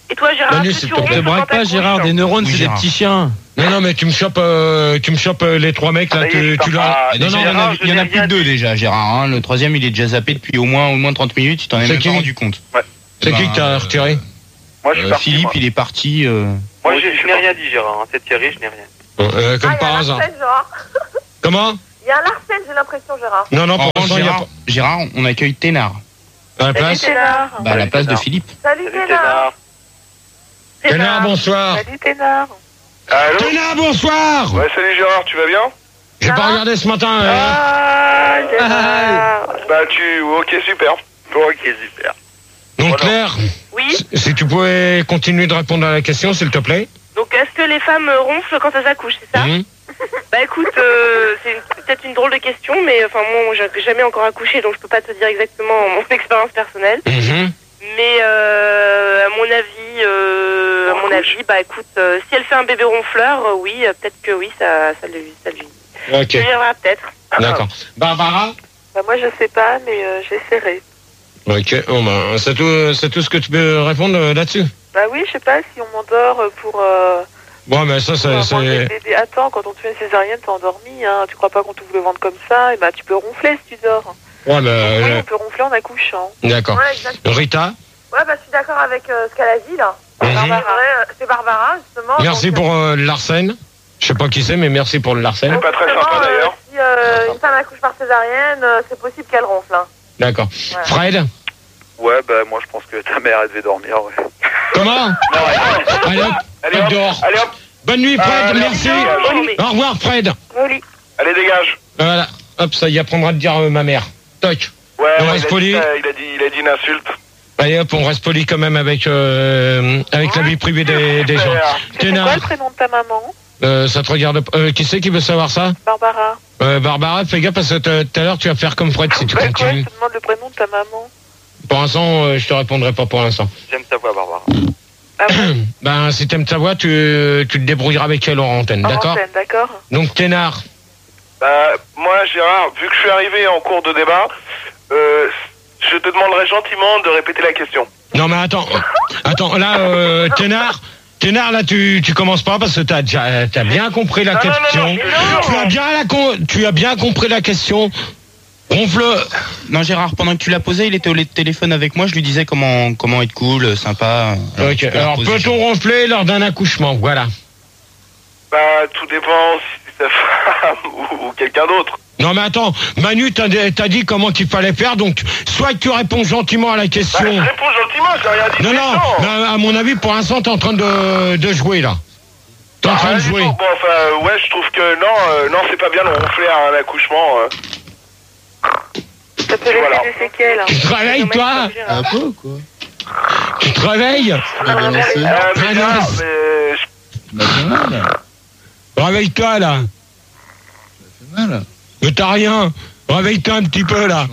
Et toi, Gérard, Manu, est-ce que s'il tu te plaît. ronfles Te braque quand pas, t'accouches Gérard, des neurones, Oui, c'est des Gérard. petits chiens. Non, non, mais tu me chopes, euh, tu me chopes euh, les trois mecs là, Ah, ça y est, tu, je tu pars leur. pas. Non, Déjà, non, il y en non, a- non, je Il y en a n'ai plus rien que deux dit. déjà, Gérard. Hein. Le troisième, il est déjà zappé depuis au moins, au moins trente minutes. Tu t'en es C'est même qui pas rendu compte. c'est qui Ben, que t'as retiré? Moi, je suis Euh, parti. Philippe, moi. il est parti. euh, Moi, j'ai- je n'ai rien dit, Gérard. hein. C'est Thierry, je n'ai rien. Euh, Comme Ah, il y a par un hasard. Larsen, Gérard. Comment? Il y a un Larsen, j'ai l'impression, Gérard. Non, non, pour En l'instant, il y a Gérard, Gérard, on accueille Ténard. pas. À la place? Ténard. Bah, à la Salut, place de Ténard. Philippe. Salut, Salut, Ténard. Ténard. Ténard, bonsoir. Salut, Ténard. Allô? Ténard, bonsoir. Ouais, salut Gérard, tu vas bien? J'ai pas regardé ce matin. hein. Ah, Gérard. Bah, tu. Ok, super. Ok, super. Donc, Voilà. Claire, Oui. si- si tu pouvais continuer de répondre à la question, s'il te plaît. Donc, est-ce que les femmes euh, ronflent quand elles accouchent, c'est ça? Mhm. Bah écoute, euh, c'est une- peut-être une drôle de question, mais enfin moi, j'ai jamais encore accouché, donc je peux pas te dire exactement mon expérience personnelle. Mhm. Mais euh, à mon avis, euh, à mon avis, bah écoute, euh, si elle fait un bébé ronfleur, euh, oui, euh, peut-être que oui, ça, ça lui, ça lui. Ok, Ça lui arrivera peut-être. d'accord. Barbara? Bah, moi, je sais pas, mais euh, j'essaierai. Ok, bon, bah, c'est tout, c'est tout ce que tu peux répondre euh, là-dessus. Bah oui, je sais pas si on m'endort euh, pour... Euh, Bon, mais ça, pour c'est. avoir des c'est- bébés. Attends, quand on te fait une césarienne, t'es endormi, hein. Tu crois pas qu'on t'ouvre le ventre comme ça? Et bah, tu peux ronfler si tu dors. Ouais, mais. Oui, euh, on peut ronfler en accouchant. D'accord. Ouais, exactement. Rita? Ouais, bah, je suis d'accord avec euh, ce qu'elle a dit, là. Mhm. Barbara, euh, c'est Barbara, justement. Merci donc, pour euh, le Larsen. Je sais pas qui c'est, mais merci pour le Larsen. donc, pas très justement, sympa, d'ailleurs. euh, si euh, une femme accouche par césarienne, euh, c'est possible qu'elle ronfle, hein. D'accord. Ouais. Fred? Ouais, bah, moi, je pense que ta mère, elle devait dormir, ouais. Comment? Non, ouais. Allez hop, Allez, hop hop. dehors. Allez, hop. Bonne nuit, Fred, Allez, merci. Non, mais- Au revoir, Fred. Joli. Allez, dégage. Voilà, hop, ça y apprendra de dire euh, ma mère. Toc. Ouais, On ouais, reste il, a poli. dit, ça, il, a dit, il a dit une insulte. Allez hop, on reste poli quand même avec, euh, avec la vie privée des, des gens. Super. C'est quoi Ténard, le prénom de ta maman? euh, ça te regarde pas. Euh, qui c'est qui veut savoir ça? Barbara. euh, Barbara, fais gaffe parce que t- tout à l'heure tu vas faire comme Fred si tu Ouais, quoi, continues. je te demande le prénom de ta maman. Pour l'instant, euh, je te répondrai pas pour l'instant. J'aime ta voix, Barbara. Ah bon? Ben, si t'aimes ta voix, tu, tu te débrouilleras avec elle en antenne, En d'accord? antenne, d'accord. Donc, Ténard. Bah, moi, Gérard, vu que je suis arrivé en cours de débat, euh, je te demanderai gentiment de répéter la question. Non, mais attends. Attends, là, euh, Ténard. Ténard, là, tu, tu commences pas parce que t'as déjà, t'as bien compris la Non, non, non, question. non, non, tu non. as bien la con- tu as bien compris la question. Ronfle. Non, Gérard, pendant que tu l'as posé, il était au téléphone avec moi. Je lui disais comment, comment être cool, sympa. Alors, Ok. tu peux la Alors, reposer, peut-on Gérard. ronfler lors d'un accouchement? Voilà. Bah, tout dépend si c'est ta femme ou, ou quelqu'un d'autre. Non, mais attends. Manu, t'as, t'as dit comment qu'il fallait faire, donc, soit que tu réponds gentiment à la Bah, question. je réponds gentiment, j'ai rien dit. Non, de non, méchant. mais à mon avis, pour l'instant, t'es en train de, de jouer, là. T'es en Ah, train de rien du jouer. tout. Bon, enfin, ouais, je trouve que non, euh, non, c'est pas bien de ronfler à un accouchement. euh. Ça peut laisser Voilà. des séquelles. Tu te réveilles, toi? Un peu, quoi. Tu te réveilles? Tu l'as balancé. Euh, mais Ah, non. Gérard, mais je- Tu m'as fait mal. Réveille-toi, là. Ça fait mal. Mais t'as rien. Réveille-toi un petit peu, là.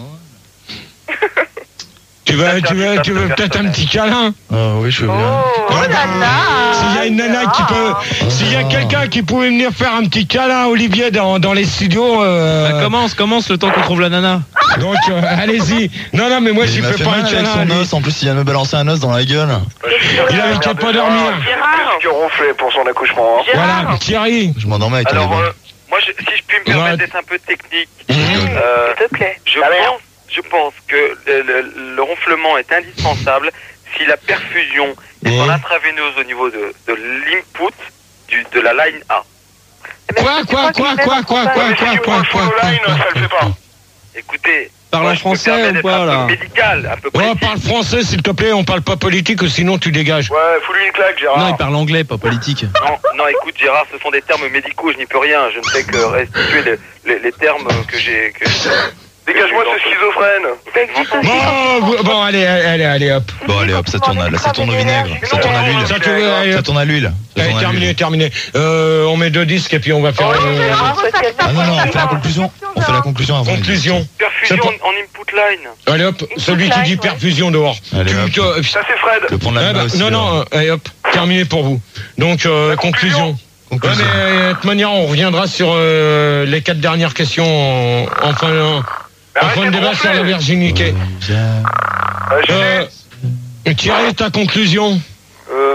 Tu veux, tu veux, tu veux peut-être un petit câlin? Ah oui, je veux bien. Oh, Ah, là là. S'il y a une nana qui peut, s'il y a quelqu'un qui pouvait venir faire un petit câlin à Olivier dans, dans les studios, euh, Bah, commence, commence le temps qu'on trouve la nana. donc euh, allez-y. Non, non, mais moi Mais j'y il m'a fais fait pas un mal avec câlin. son lui. os. En plus, il vient de me balancer un os dans la gueule. Il avait qu'à pas dormir. Gérard. que ronfler pour son accouchement. Hein. Gérard. Voilà, Thierry. Je m'endormais avec Alors, un euh, moi, je- si je puis me permettre Ouais. d'être un peu technique, Mmh. euh, S'il te plaît. je, pense, je pense que le, le- le ronflement est indispensable si la perfusion est Ouais. en intraveineuse au niveau de, de l'input du- de la line A. Mais Quoi, est-ce que tu quoi, crois qu'il quoi, met quoi, dans quoi, ton quoi, pain? quoi, Si tu quoi, prends le quoi, full quoi, line, quoi, ça le fait quoi. pas. Écoutez, Parle moi, en je peux me français permettre ou d'être pas, un peu là? médical, un peu Ouais, précis. parle français s'il te plaît, on parle pas politique ou sinon tu dégages. Ouais, fous-lui une claque, Gérard. Non, il parle anglais, pas politique. Non, non, écoute, Gérard, ce sont des termes médicaux, je n'y peux rien. Je ne fais que restituer les, les, les termes que j'ai. Que... Dégage-moi ce schizophrène. Ça existe aussi. Bon, vous- bon, allez, allez, allez, hop. Bon, allez hop, ça tourne, là, ça tourne au vinaigre. Ça tourne à l'huile. Ça, tu veux, allez, Ça hop. tourne à l'huile. Ça Allez, tourne à terminé, l'huile. terminé. Euh, on met deux disques et puis on va faire Oh, une Gérard, ça tient Ah non, non, on fait la bien. conclusion. On fait la conclusion avant. conclusion. Perfusion C'est pas- en input line. Allez hop, celui qui dit perfusion dehors. Allez, Tu- hop. tu- euh, Ça, c'est Fred. Le pont de eh la ben, Noce, non, là. non, euh, allez hop, terminé pour vous. Donc, euh, La conclusion. conclusion. Ouais, Conclusion. mais euh, de toute manière, on reviendra sur euh, les quatre dernières questions en, en fin, en, en Arrêtez fin de de débat ronfler. sur la virginité. Euh, Euh, Thierry, ta conclusion? euh,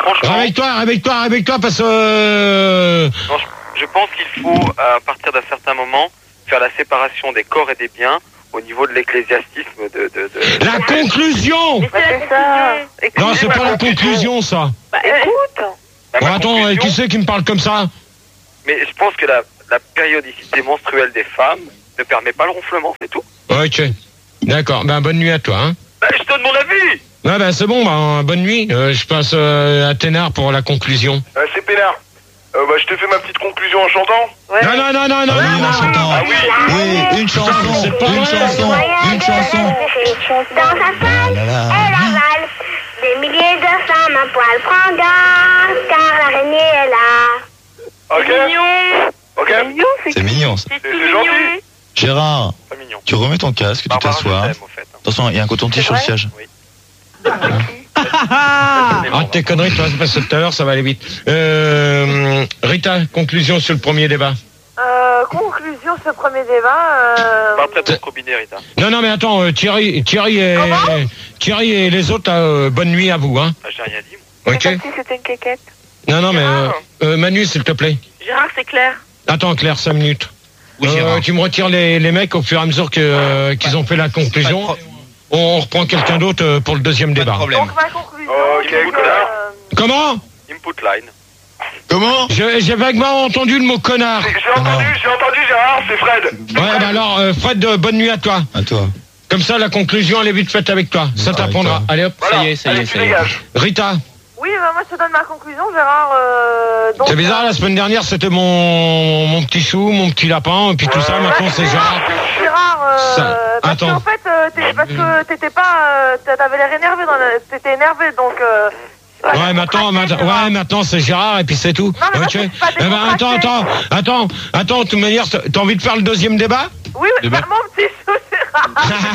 franchement. Réveille-toi, réveille-toi, réveille-toi, parce que. Euh... Non, je, je pense qu'il faut, à partir d'un certain moment, faire la séparation des corps et des biens au niveau de l'ecclésiastisme de. de, de... La conclusion. Bah, c'est ça. Non, c'est pas la conclusion, ça. Bah, écoute. Bah, Bon, ma attends, conclusion- qui c'est qui me parle comme ça? Mais je pense que la, la périodicité menstruelle des femmes ne permet pas le ronflement, c'est tout. Ok. D'accord. Ben, bonne nuit à toi, hein. Bah, je donne mon avis. Ouais, ben, c'est bon, ben, bonne nuit. Euh, je passe euh, à Ténard pour la conclusion. Euh, c'est Pénard. Euh, bah, je te fais ma petite conclusion en chantant. Non, non, non, non, non, Ah oui, non, en non. chantant. Ah oui. Oui, une chanson, c'est pas une vrai. chanson, une chanson. Dans sa salle, là là. elle avale des milliers de femmes à poil prendant, car l'araignée est là. Ok. C'est mignon. Ok. Mignon, c'est C'est mignon, ça. C'est C'est tout c'est gentil. mignon. Gérard, Pas mignon. tu remets ton casque, tu Barbara, je t'assois. t'aime, au fait. Attention, il y a un coton-tige sur le siège. Ah, tes conneries, toi, c'est parce que tout à l'heure, ça va aller vite. Euh, Rita, conclusion sur le premier débat. Euh, conclusion sur ce premier débat. Euh... Parle près de ton combiné, Rita. Non, non, mais attends, euh, Thierry, Thierry et, Thierry et les autres, là, euh, bonne nuit à vous, hein. Ah, j'ai rien dit, moi. Ok. comme si c'était une quéquette. Non, non, mais euh, Gérard. euh, Manu, s'il te plaît. Gérard, c'est clair. Attends, Claire, cinq minutes. Oui, Euh, Gérard. tu me retires les, les mecs au fur et à mesure que, euh, qu'ils ont fait la conclusion. Pas de On reprend quelqu'un d'autre euh, pour le deuxième Pas de débat. problème. Donc ma conclusion. Ok, c'est que, connard. euh, Comment? Input line. Comment? Je- J'ai vaguement entendu le mot connard. J'ai entendu, j'ai entendu Gérard, c'est Fred. Ouais, bah alors, euh, Fred, euh, bonne nuit à toi. À toi. Comme ça, la conclusion, elle est vite faite avec toi. Ça Avec t'apprendra. toi. Allez hop. Voilà. Ça y est, ça y est, Allez, ça tu y est. dégages. Rita, Oui, bah, moi je te donne ma conclusion, Gérard. Euh, donc, c'est bizarre, la semaine dernière, c'était mon, mon petit chou, mon petit lapin, et puis tout ça, maintenant, c'est Gérard. Gérard, euh, Ça- parce attends. qu'en fait, euh, t'es- parce que t'étais pas, euh, t'avais l'air énervé, dans la- t'étais énervé, donc. Euh, Ouais, maintenant, maintenant, ouais, maintenant, c'est Gérard, et puis c'est tout. Non, mais Ok. parce que c'est pas Eh ben, attends, décontracté. attends, attends, attends, de toute manière, t'as t'as envie de faire le deuxième débat? Oui, oui, bah, mon petit chou, Gérard.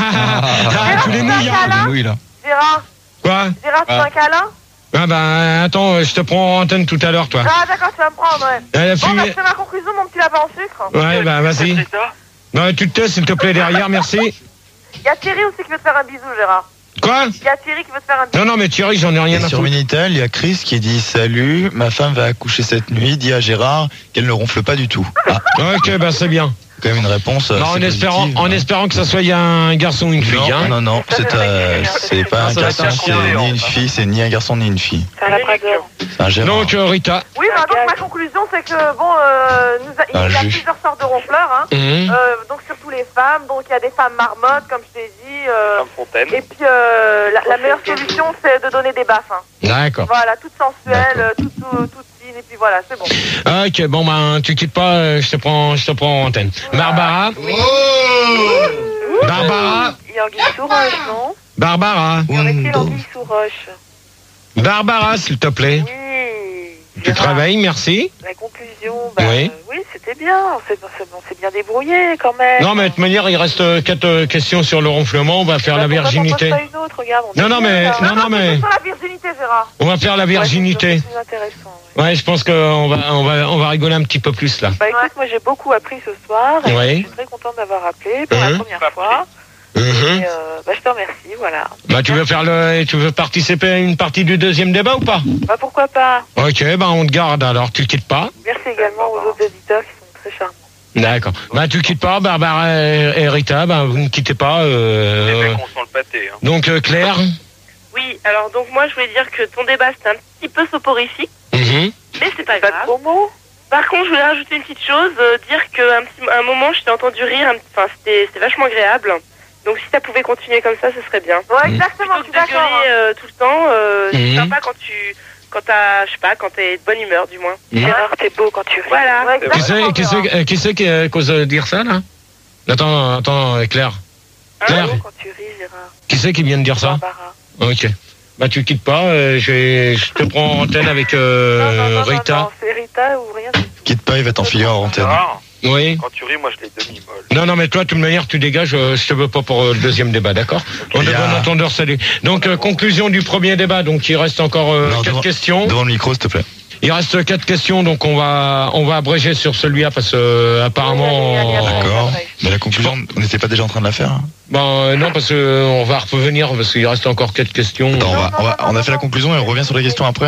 Ah, tous les nouilles, hein. câlin Oui, là. Gérard, Quoi? Gérard, tu veux un câlin? Ah ben, attends, je te prends en antenne tout à l'heure, toi. Ah, d'accord, tu vas me prendre, ouais. Elle a Bon, bah, fumé. je fais ma conclusion, mon petit lapin en sucre. Ouais, bah, vas-y. Non, tu te tais, s'il te plaît, derrière, merci. Il y a Thierry aussi qui veut te faire un bisou, Gérard. Quoi? Il y a Thierry qui veut te faire un bisou. Non, non, mais Thierry, j'en ai rien Et à sur foutre. Minitel, il y a Chris qui dit salut, ma femme va accoucher cette nuit, dis à Gérard qu'elle ne ronfle pas du tout. Ah, Ok, bah, c'est bien. quand même une réponse. Non, en assez espérant, positive. en espérant que ça soit un garçon ou une fille, Non, hein. non, non, c'est euh, c'est pas un Ça va être garçon, un c'est chien. ni une fille, c'est ni un garçon ni une fille. C'est un labrador. C'est un Gérard. Donc, euh, Rita. Oui, bah, donc ma conclusion, c'est que, bon, euh, nous a- il Un y a juge. plusieurs sortes de ronfleurs, hein. Mhm. Euh, donc surtout les femmes, donc il y a des femmes marmottes, comme je t'ai dit. euh, Femme Fontaine. et puis euh, la, la meilleure solution, c'est de donner des baffes. Hein. D'accord. Voilà, toute sensuelle, euh, toute, toute, toute fine, et puis voilà, c'est bon. Ok, bon, ben, tu quittes pas, euh, je te prends, je te prends en antenne. Barbara. Barbara. Il y a Anguille sous roche, non Barbara. Il y aurait-il Anguille sous roche? Barbara, s'il te plaît. Oui. Tu te réveilles, merci. La conclusion, bah, Oui. euh, oui, c'était bien. On s'est on s'est bien débrouillé quand même. Non, mais de toute manière, il reste euh, quatre euh, questions sur le ronflement. On va faire Bah, la pourquoi t'en virginité. poses pas une autre, regarde, on Non, est non, bien, mais- là. non, non, mais- C'est sur la virginité, Gérard. On va faire la virginité. Ouais, c'est plus intéressant. ouais. Ouais, je pense qu'on va, on va, on va rigoler un petit peu plus là. Bah écoute, moi j'ai beaucoup appris ce soir. Et Oui. je suis très contente d'avoir appelé pour Mhm. la première fois. Mhm. Et euh, bah, je te remercie, voilà. Bah, tu veux faire le, tu veux participer à une partie du deuxième débat ou pas? Bah pourquoi pas. Ok, bah on te garde alors. Tu le quittes pas. Merci également aux autres auditeurs qui sont très charmants. D'accord. Bah tu quittes pas, Barbara et et Rita. Bah vous ne quittez pas. Les Euh... mecs, on sent le pâté. Hein. Donc euh, Claire. Oui, alors donc moi je voulais dire que ton débat c'était un petit peu soporifique, Mhm. mais c'est pas Pas de grave. gros mots. Par contre, je voulais rajouter une petite chose, euh, dire qu'à un, petit- un moment je t'ai entendu rire, un petit- enfin c'était c'était vachement agréable. Donc si ça pouvait continuer comme ça, ce serait bien. Ouais, exactement, je Plutôt suis que de d'accord. gueuler euh, tout le temps, euh, Mhm. c'est sympa quand tu, quand t'as, je sais pas, quand t'es de bonne humeur du moins. Mhm. Gérard, t'es beau quand tu ris. Voilà. Ouais, Qui exactement, c'est, qui Gérard. c'est, euh, qui c'est qui euh, cause de dire ça là? Attends, attends, euh, Claire. Claire. T'es beau quand tu ris, Gérard. Qui c'est qui vient de dire ça? Barbara. Ok. Bah tu quittes pas. euh, je, vais- je te prends en antenne avec euh, non, non, non, Rita. non, non, c'est Rita ou rien du tout. Quitte pas, il va t'enfiler en antenne. Gérard, Oui. quand tu ris, moi je l'ai demi-molle. Non, non, mais toi, de toute manière, tu dégages. euh, je te veux pas pour euh, le deuxième débat, d'accord? On est Bien. bon entendeur, salut. Donc, euh, conclusion du premier débat. Donc, il reste encore euh, Non, quatre devant- questions. Devant le micro, s'il te plaît. Il reste quatre questions, donc on va on va abréger sur celui-là parce que euh, apparemment. Allez, allez, allez, allez. D'accord. Mais la conclusion, on n'était pas déjà en train de la faire hein? Bon, euh, non, parce que euh, on va revenir parce qu'il reste encore quatre questions. Attends, on, va, on, va- on a fait la conclusion et on revient sur les questions après, là.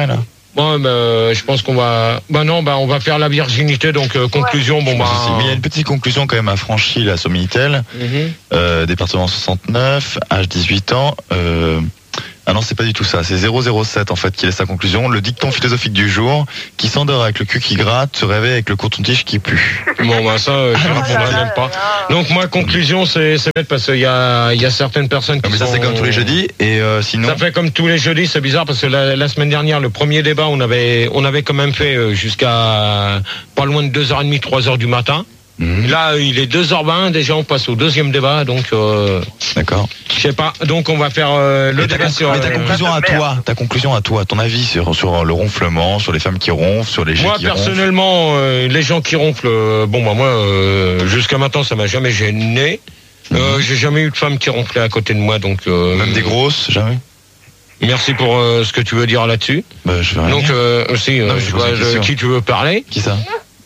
Bon, bah, je pense qu'on va. Bah non, bah on va faire la virginité. Donc euh, conclusion, bon bah. Mais il y a une petite conclusion quand même à Franchy, la Somminitel, Mhm. euh, département soixante-neuf, âge dix-huit ans. Euh... Ah non, c'est pas du tout ça. C'est zéro zéro sept en fait qui est sa conclusion. Le dicton philosophique du jour: qui s'endort avec le cul qui gratte se réveille avec le coton-tige qui pue. Bon bah ça, euh, je ne répondrai même pas. Donc moi conclusion, c'est c'est bête parce qu'il y a il y a certaines personnes qui Mais ça sont- c'est comme tous les jeudis et euh, sinon. Ça fait comme tous les jeudis, c'est bizarre parce que la, la semaine dernière, le premier débat, on avait, on avait quand même fait euh, jusqu'à pas loin de deux heures trente, trois heures du matin. Mmh. Là, il est deux heures vingt, déjà on passe au deuxième débat, donc euh, D'accord. je sais pas. Donc on va faire euh, le Mais ta, débat con- sur. mais ta euh, conclusion à toi, ta conclusion à toi, ton avis sur, sur le ronflement, sur les femmes qui ronflent, sur les jets Moi qui ronflent. personnellement, euh, les gens qui ronflent, euh, bon bah moi, euh, jusqu'à maintenant, ça m'a jamais gêné. Euh, J'ai jamais eu de femme qui ronflait à côté de moi, donc. Euh, Même des grosses, jamais. Merci pour euh, ce que tu veux dire là-dessus. Bah, je vais rien Donc dire. euh, aussi, euh, Non, mais je je pose vois, une le- question. qui tu veux parler? Qui ça?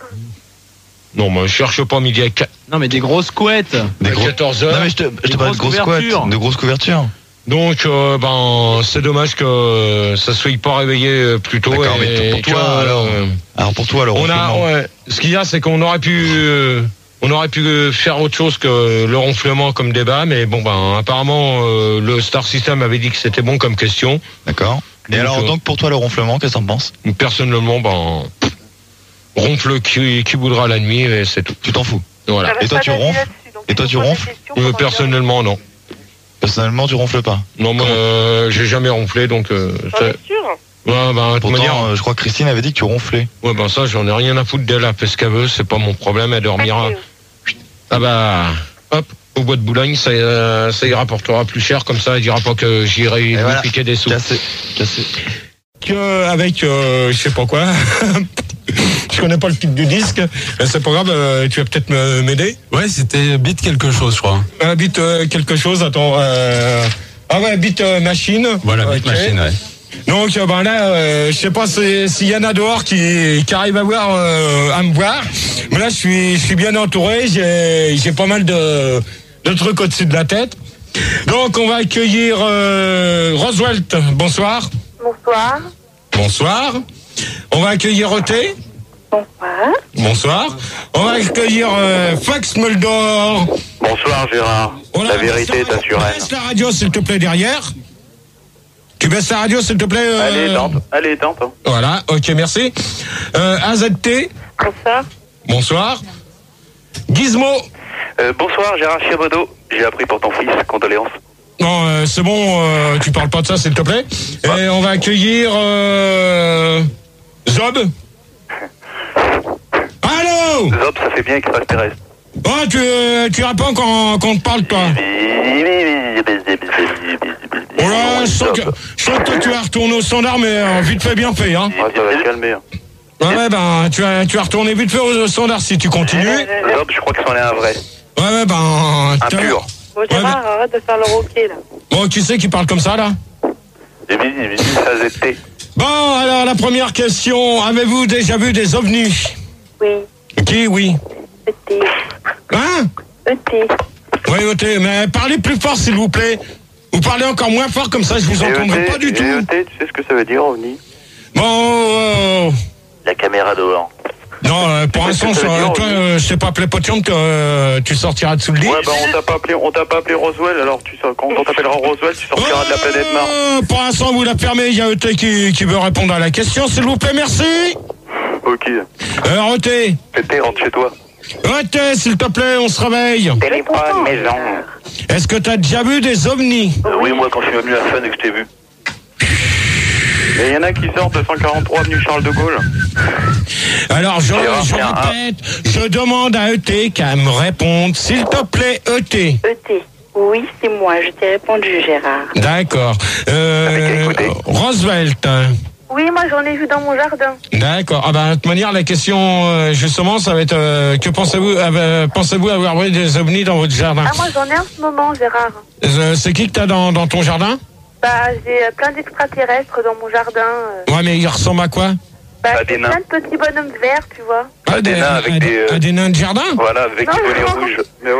Non, mais je cherche pas midi à quatre- Non, mais des grosses couettes. Des à gros... quatorze heures. Non mais je te, je Des te parle de grosses grosses couettes, couvertures. de grosses couvertures. Donc, euh, ben, c'est dommage que euh, ça soit pas réveillé euh, plus tôt. D'accord, et mais pour que, toi, alors, euh, Alors pour toi, le on a, ronflement. ouais, ce qu'il y a, c'est qu'on aurait pu, euh, on aurait pu euh, faire autre chose que le ronflement comme débat, mais bon, ben, apparemment, euh, le Star System avait dit que c'était bon comme question. D'accord. Et Donc, alors euh, donc pour toi le ronflement, qu'est-ce que t'en penses? Personnellement, ben, ronfle qui, qui voudra la nuit et c'est tout. Tu t'en fous. Voilà. Et toi tu ronfles? Et toi tu ronfles? Euh, personnellement, non. Personnellement tu ronfles pas. Non, moi, euh, j'ai jamais ronflé, donc. Euh, ça- sûr. Ouais, ben, de toute manière, Pourtant, euh, je crois que Christine avait dit que tu ronflais. ouais, ben ça, j'en ai rien à foutre d'elle, elle fait ce qu'elle veut, c'est pas mon problème, elle dormira. Ah bah, hop, au bois de Boulogne, ça, euh, ça y rapportera plus cher, comme ça, elle dira pas que j'irai lui voilà. piquer des sous. Cassé, cassé. Que avec, euh, je sais pas quoi, je connais pas le titre du disque, mais c'est pas grave, euh, tu vas peut-être me- m'aider. Ouais, c'était Beat quelque chose, je crois. Euh, Beat euh, quelque chose, attends, euh... ah ouais, Beat euh, Machine. Voilà, Beat Ok. Machine, ouais. Donc euh, ben là, euh, je sais pas si- s'il y en a dehors qui, qui arrivent à voir, euh, à me voir. Mais là, je suis, je suis bien entouré. J'ai, j'ai pas mal de, de trucs au-dessus de la tête. Donc, on va accueillir euh, Roswelt. Bonsoir. Bonsoir. Bonsoir. On va accueillir Oté. Bonsoir. Bonsoir. On va accueillir euh, Fax Moldor. Bonsoir Gérard. La vérité est à Suresnes. Baisse la radio, s'il te plaît, derrière. Tu baisses la radio, s'il te plaît. euh, Allez, éteinte. Allez, éteinte. hein. Voilà, ok, merci. Euh, A Z T. Bonsoir. Bonsoir. Gizmo. Euh, bonsoir Gérard Chiabodo. J'ai appris pour ton fils. Condoléances. Non, euh, c'est bon, euh, tu parles pas de ça, s'il te plaît. Et on va accueillir euh, Zob. Allô. Zob, ça fait bien extraterrestre. Oh, tu, euh, tu réponds quand, quand on te parle, toi. Oh là, je sens que, je sens que tu vas retourner au standard, mais euh, vite fait, bien fait, hein. Ouais, ça va calmer. hein. Ouais, ouais, ben, tu vas, tu vas retourner vite fait au standard si tu continues. Ouais, Zob, je crois que c'en est un vrai. ouais, ben. Un t'as- pur. Bon, Gérard, arrête de faire le roquet, là. Bon, qui c'est qui parle comme ça, là? J'ai mis, j'ai mis ça Z T. Bon, alors, la première question. Avez-vous déjà vu des ovnis? Oui. Qui, oui? E T. Hein? E T. Oui, ok, mais parlez plus fort, s'il vous plaît. Vous parlez encore moins fort, comme ça, je vous entendrai pas du tout. E T, tu sais ce que ça veut dire, OVNI? Bon, euh, La caméra dehors. non, euh, pour l'instant, que ça veut ça- dire, toi, oui. euh, je sais pas appeler Potion, tu, euh, tu sortiras dessous le lit. Ouais, bah on t'a pas appelé, on t'a pas appelé Roswell, alors tu sors, quand on t'appellera Roswell, tu sortiras de la planète Mars. Euh, pour l'instant, vous la fermez, il y a E T qui, qui veut répondre à la question, s'il vous plaît, merci. Ok. Alors, E T. E T, rentre chez toi. E T, s'il te plaît, on se réveille. Téléphone, maison. Est-ce que t'as déjà vu des ovnis? Euh, oui, moi quand je suis venu à Fun et que je t'ai vu. Mais il y en a qui sortent de cent quarante-trois avenue Charles de Gaulle. Alors, je, Gérard, je tiens, répète, je demande à E T qu'elle me réponde, s'il te plaît, E T. E T. Oui, c'est moi, je t'ai répondu, Gérard. D'accord. Euh, Roosevelt. Oui, moi j'en ai vu dans mon jardin. D'accord. Ah ben, de toute manière, la question, euh, justement, ça va être, euh, que pensez-vous, euh, pensez-vous avoir vu des ovnis dans votre jardin? Ah, moi j'en ai en ce moment, Gérard. Euh, C'est qui que t'as dans, dans ton jardin? Bah, j'ai euh, plein d'extraterrestres dans mon jardin. euh. Ouais, mais ils ressemblent à quoi? Bah, Ah, c'est des nains. plein de petits bonhommes verts, tu vois. Ah, des nains avec à- des, euh, à des nains de jardin? Voilà, avec Non, des bonnets non. rouges. Mais ouais.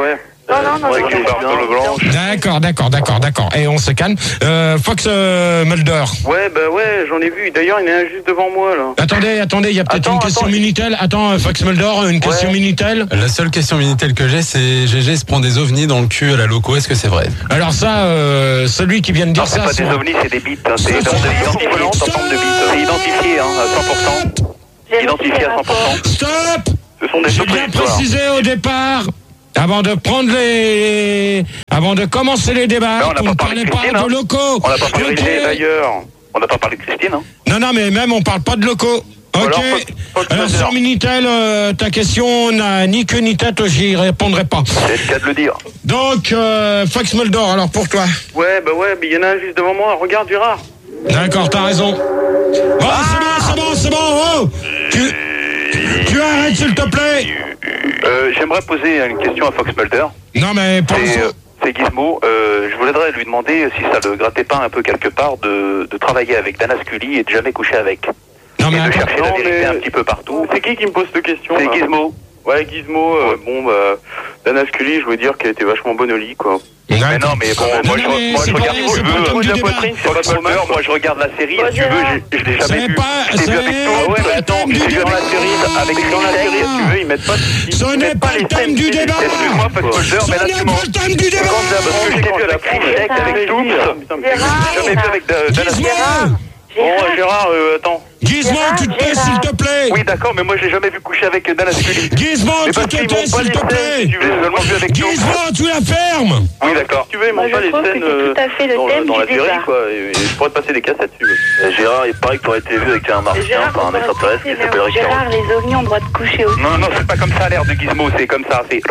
Non, non, non, Ouais, non, qui est non, barbe non, le blanche. D'accord, d'accord, d'accord, d'accord. Et on se calme. Euh, Fox euh, Mulder. Ouais, bah ouais, j'en ai vu. D'ailleurs, il y en a un juste devant moi, là. Attendez, attendez, il y a peut-être Attends, une question attends. Minitel. Attends, euh, Fox Mulder, une question Minitel. La seule question Minitel que j'ai, c'est G G se prend des ovnis dans le cul à la loco. Est-ce que c'est vrai? Alors ça, euh, celui qui vient de dire Non, c'est ça... pas des c'est- ovnis, c'est des bits. Hein. C'est identifié en forme de bits. C'est identifié hein, à cent pour cent. Identifié à cent pour cent. Stop. Ce sont des J'ai autres bien histoires. précisé au départ, avant de prendre les... Avant de commencer les débats, Là, on n'a qu'on pas ne parlé parlait de pas Christine, de hein. locaux. On n'a pas parlé de Ok. Christine, d'ailleurs. On n'a pas parlé de Christine, hein. Non, non, mais même on parle pas de locaux. Ok. Alors, Fox- Fox Alors Mulder. sur Minitel, euh, ta question n'a ni queue ni tête, j'y répondrai pas. C'est le cas de le dire. Donc, euh, Fox Mulder, alors pour toi. Ouais, bah ouais, mais il y en a un juste devant moi. Regarde, Gérard. D'accord, t'as raison. Bon, c'est bon, c'est bon, c'est bon. Oh, tu, tu arrêtes, s'il te plaît. Euh, J'aimerais poser une question à Fox Mulder. Non, mais pour C'est, l'instant- euh, c'est Gizmo. Euh, je voudrais lui demander si ça le grattait pas un peu quelque part de, de travailler avec Dana Scully et de jamais coucher avec. Non, mais et de attends. chercher la Non, vérité mais- un petit peu partout. C'est qui qui me pose cette question? C'est là Gizmo. Ouais, Gizmo, euh, bon, bah, Dana Scully, je veux dire qu'elle était vachement bonne au lit, quoi. Mais non, mais bon, moi, non, je, mais moi, c'est je pas- regarde, c'est si tu pas le veux, thème du la débat. poitrine, c'est pas trop mal. Moi, je regarde la série, Bon, si tu veux, Gérard. je, je l'ai jamais C'est vu. pas- Je l'ai vu avec c'est toi. Ouais, pas mais le attends, thème du j'ai vu dans la débat. série, avec Dans la série, si tu veux, ils mettent pas... ils- Ce ils n'est mettent pas le thème du débat. Excuse-moi, Fox Mulder, Ce mais là, n'est tu pas m'en... le thème du débat. Quand ça, parce que je l'ai vu avec Christec, avec Tooms. J'ai jamais vu avec Da- Dana Scully. Gizmo. Bon, Gérard, euh, attends. Gizmo, tu te tais, s'il te plaît. Oui, d'accord, mais moi, je l'ai jamais vu coucher avec Dana Scully. Gizmo, Mais tu parce te qu'ils tais, m'ont pas s'il te les scènes, plaît. si tu veux, seulement vu avec Tooms. Gizmo, tu la fermes. Oui, d'accord. Si tu veux, ils Moi, montrent je pas les trouve que scènes c'est euh, tout à fait le dans, thème dans du la série, débat. quoi. Et, et je pourrais te passer des cassettes, si tu veux. Gérard, il paraît que tu aurais été vu avec un martien, Gérard, enfin un on va extraterrestre qui rester, s'appelle mais Richard. Gérard, les ovnis ont le droit de coucher aussi. Non, non, c'est pas comme ça l'air de Gizmo, c'est comme ça, c'est...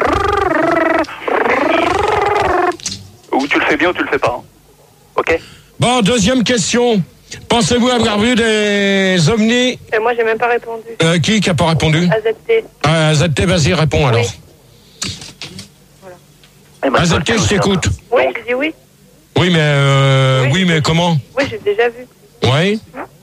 Ou tu le fais bien ou tu le fais pas. hein. Ok. Bon, deuxième question. Pensez-vous avoir vu des ovnis? Et moi, j'ai même pas répondu. Euh, qui qui a pas répondu? A Z T. euh, Z T, vas-y, réponds alors. Ah, Z T, je t'écoute. Oui, j'ai dit oui. Oui, mais euh, oui, mais comment? Oui, j'ai déjà vu. Oui.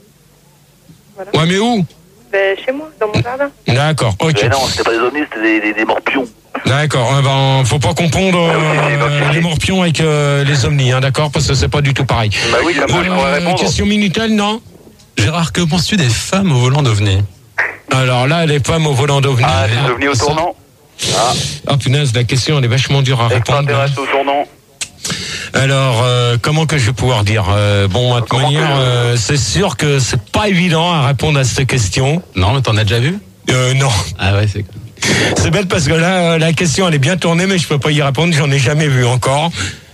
Voilà. Ouais, mais où? Ben, chez moi, dans mon jardin. D'accord, ok. Mais non, c'était pas des ovnis, c'était des, des, des morpions. D'accord, euh, ben, faut pas confondre euh, les morpions avec euh, les ovnis, hein, d'accord? Parce que c'est pas du tout pareil. Bah oui, comme moi, je pourrais répondre. Question Minitel, non? Gérard, que penses-tu des femmes au volant d'ovnis? Alors là, les femmes au volant d'ovnis. Ah, des ovnis au tournant. Ah, Ah punaise, la question elle est vachement dure à répondre. extraterrestre au tournant. Alors, euh, comment que je vais pouvoir dire euh, Bon, de toute manière, euh, c'est sûr que c'est pas évident à répondre à cette question. Non, mais t'en as déjà vu? Euh, non. Ah ouais, c'est C'est bête parce que là, euh, la question elle est bien tournée, mais je peux pas y répondre, j'en ai jamais vu encore.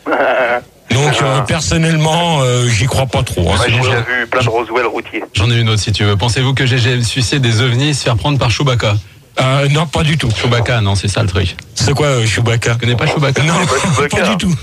Donc, euh, personnellement, euh, j'y crois pas trop. Hein. Moi, j'ai Sinon, déjà vu plein de Roswell routiers. J'en ai une autre si tu veux. Pensez-vous que G G aime sucer des ovnis et se faire prendre par Chewbacca? Euh, non, pas du tout. Chewbacca, non, c'est ça le truc. C'est quoi euh, Chewbacca? Tu connais pas Chewbacca? Non, Chewbacca. pas du tout.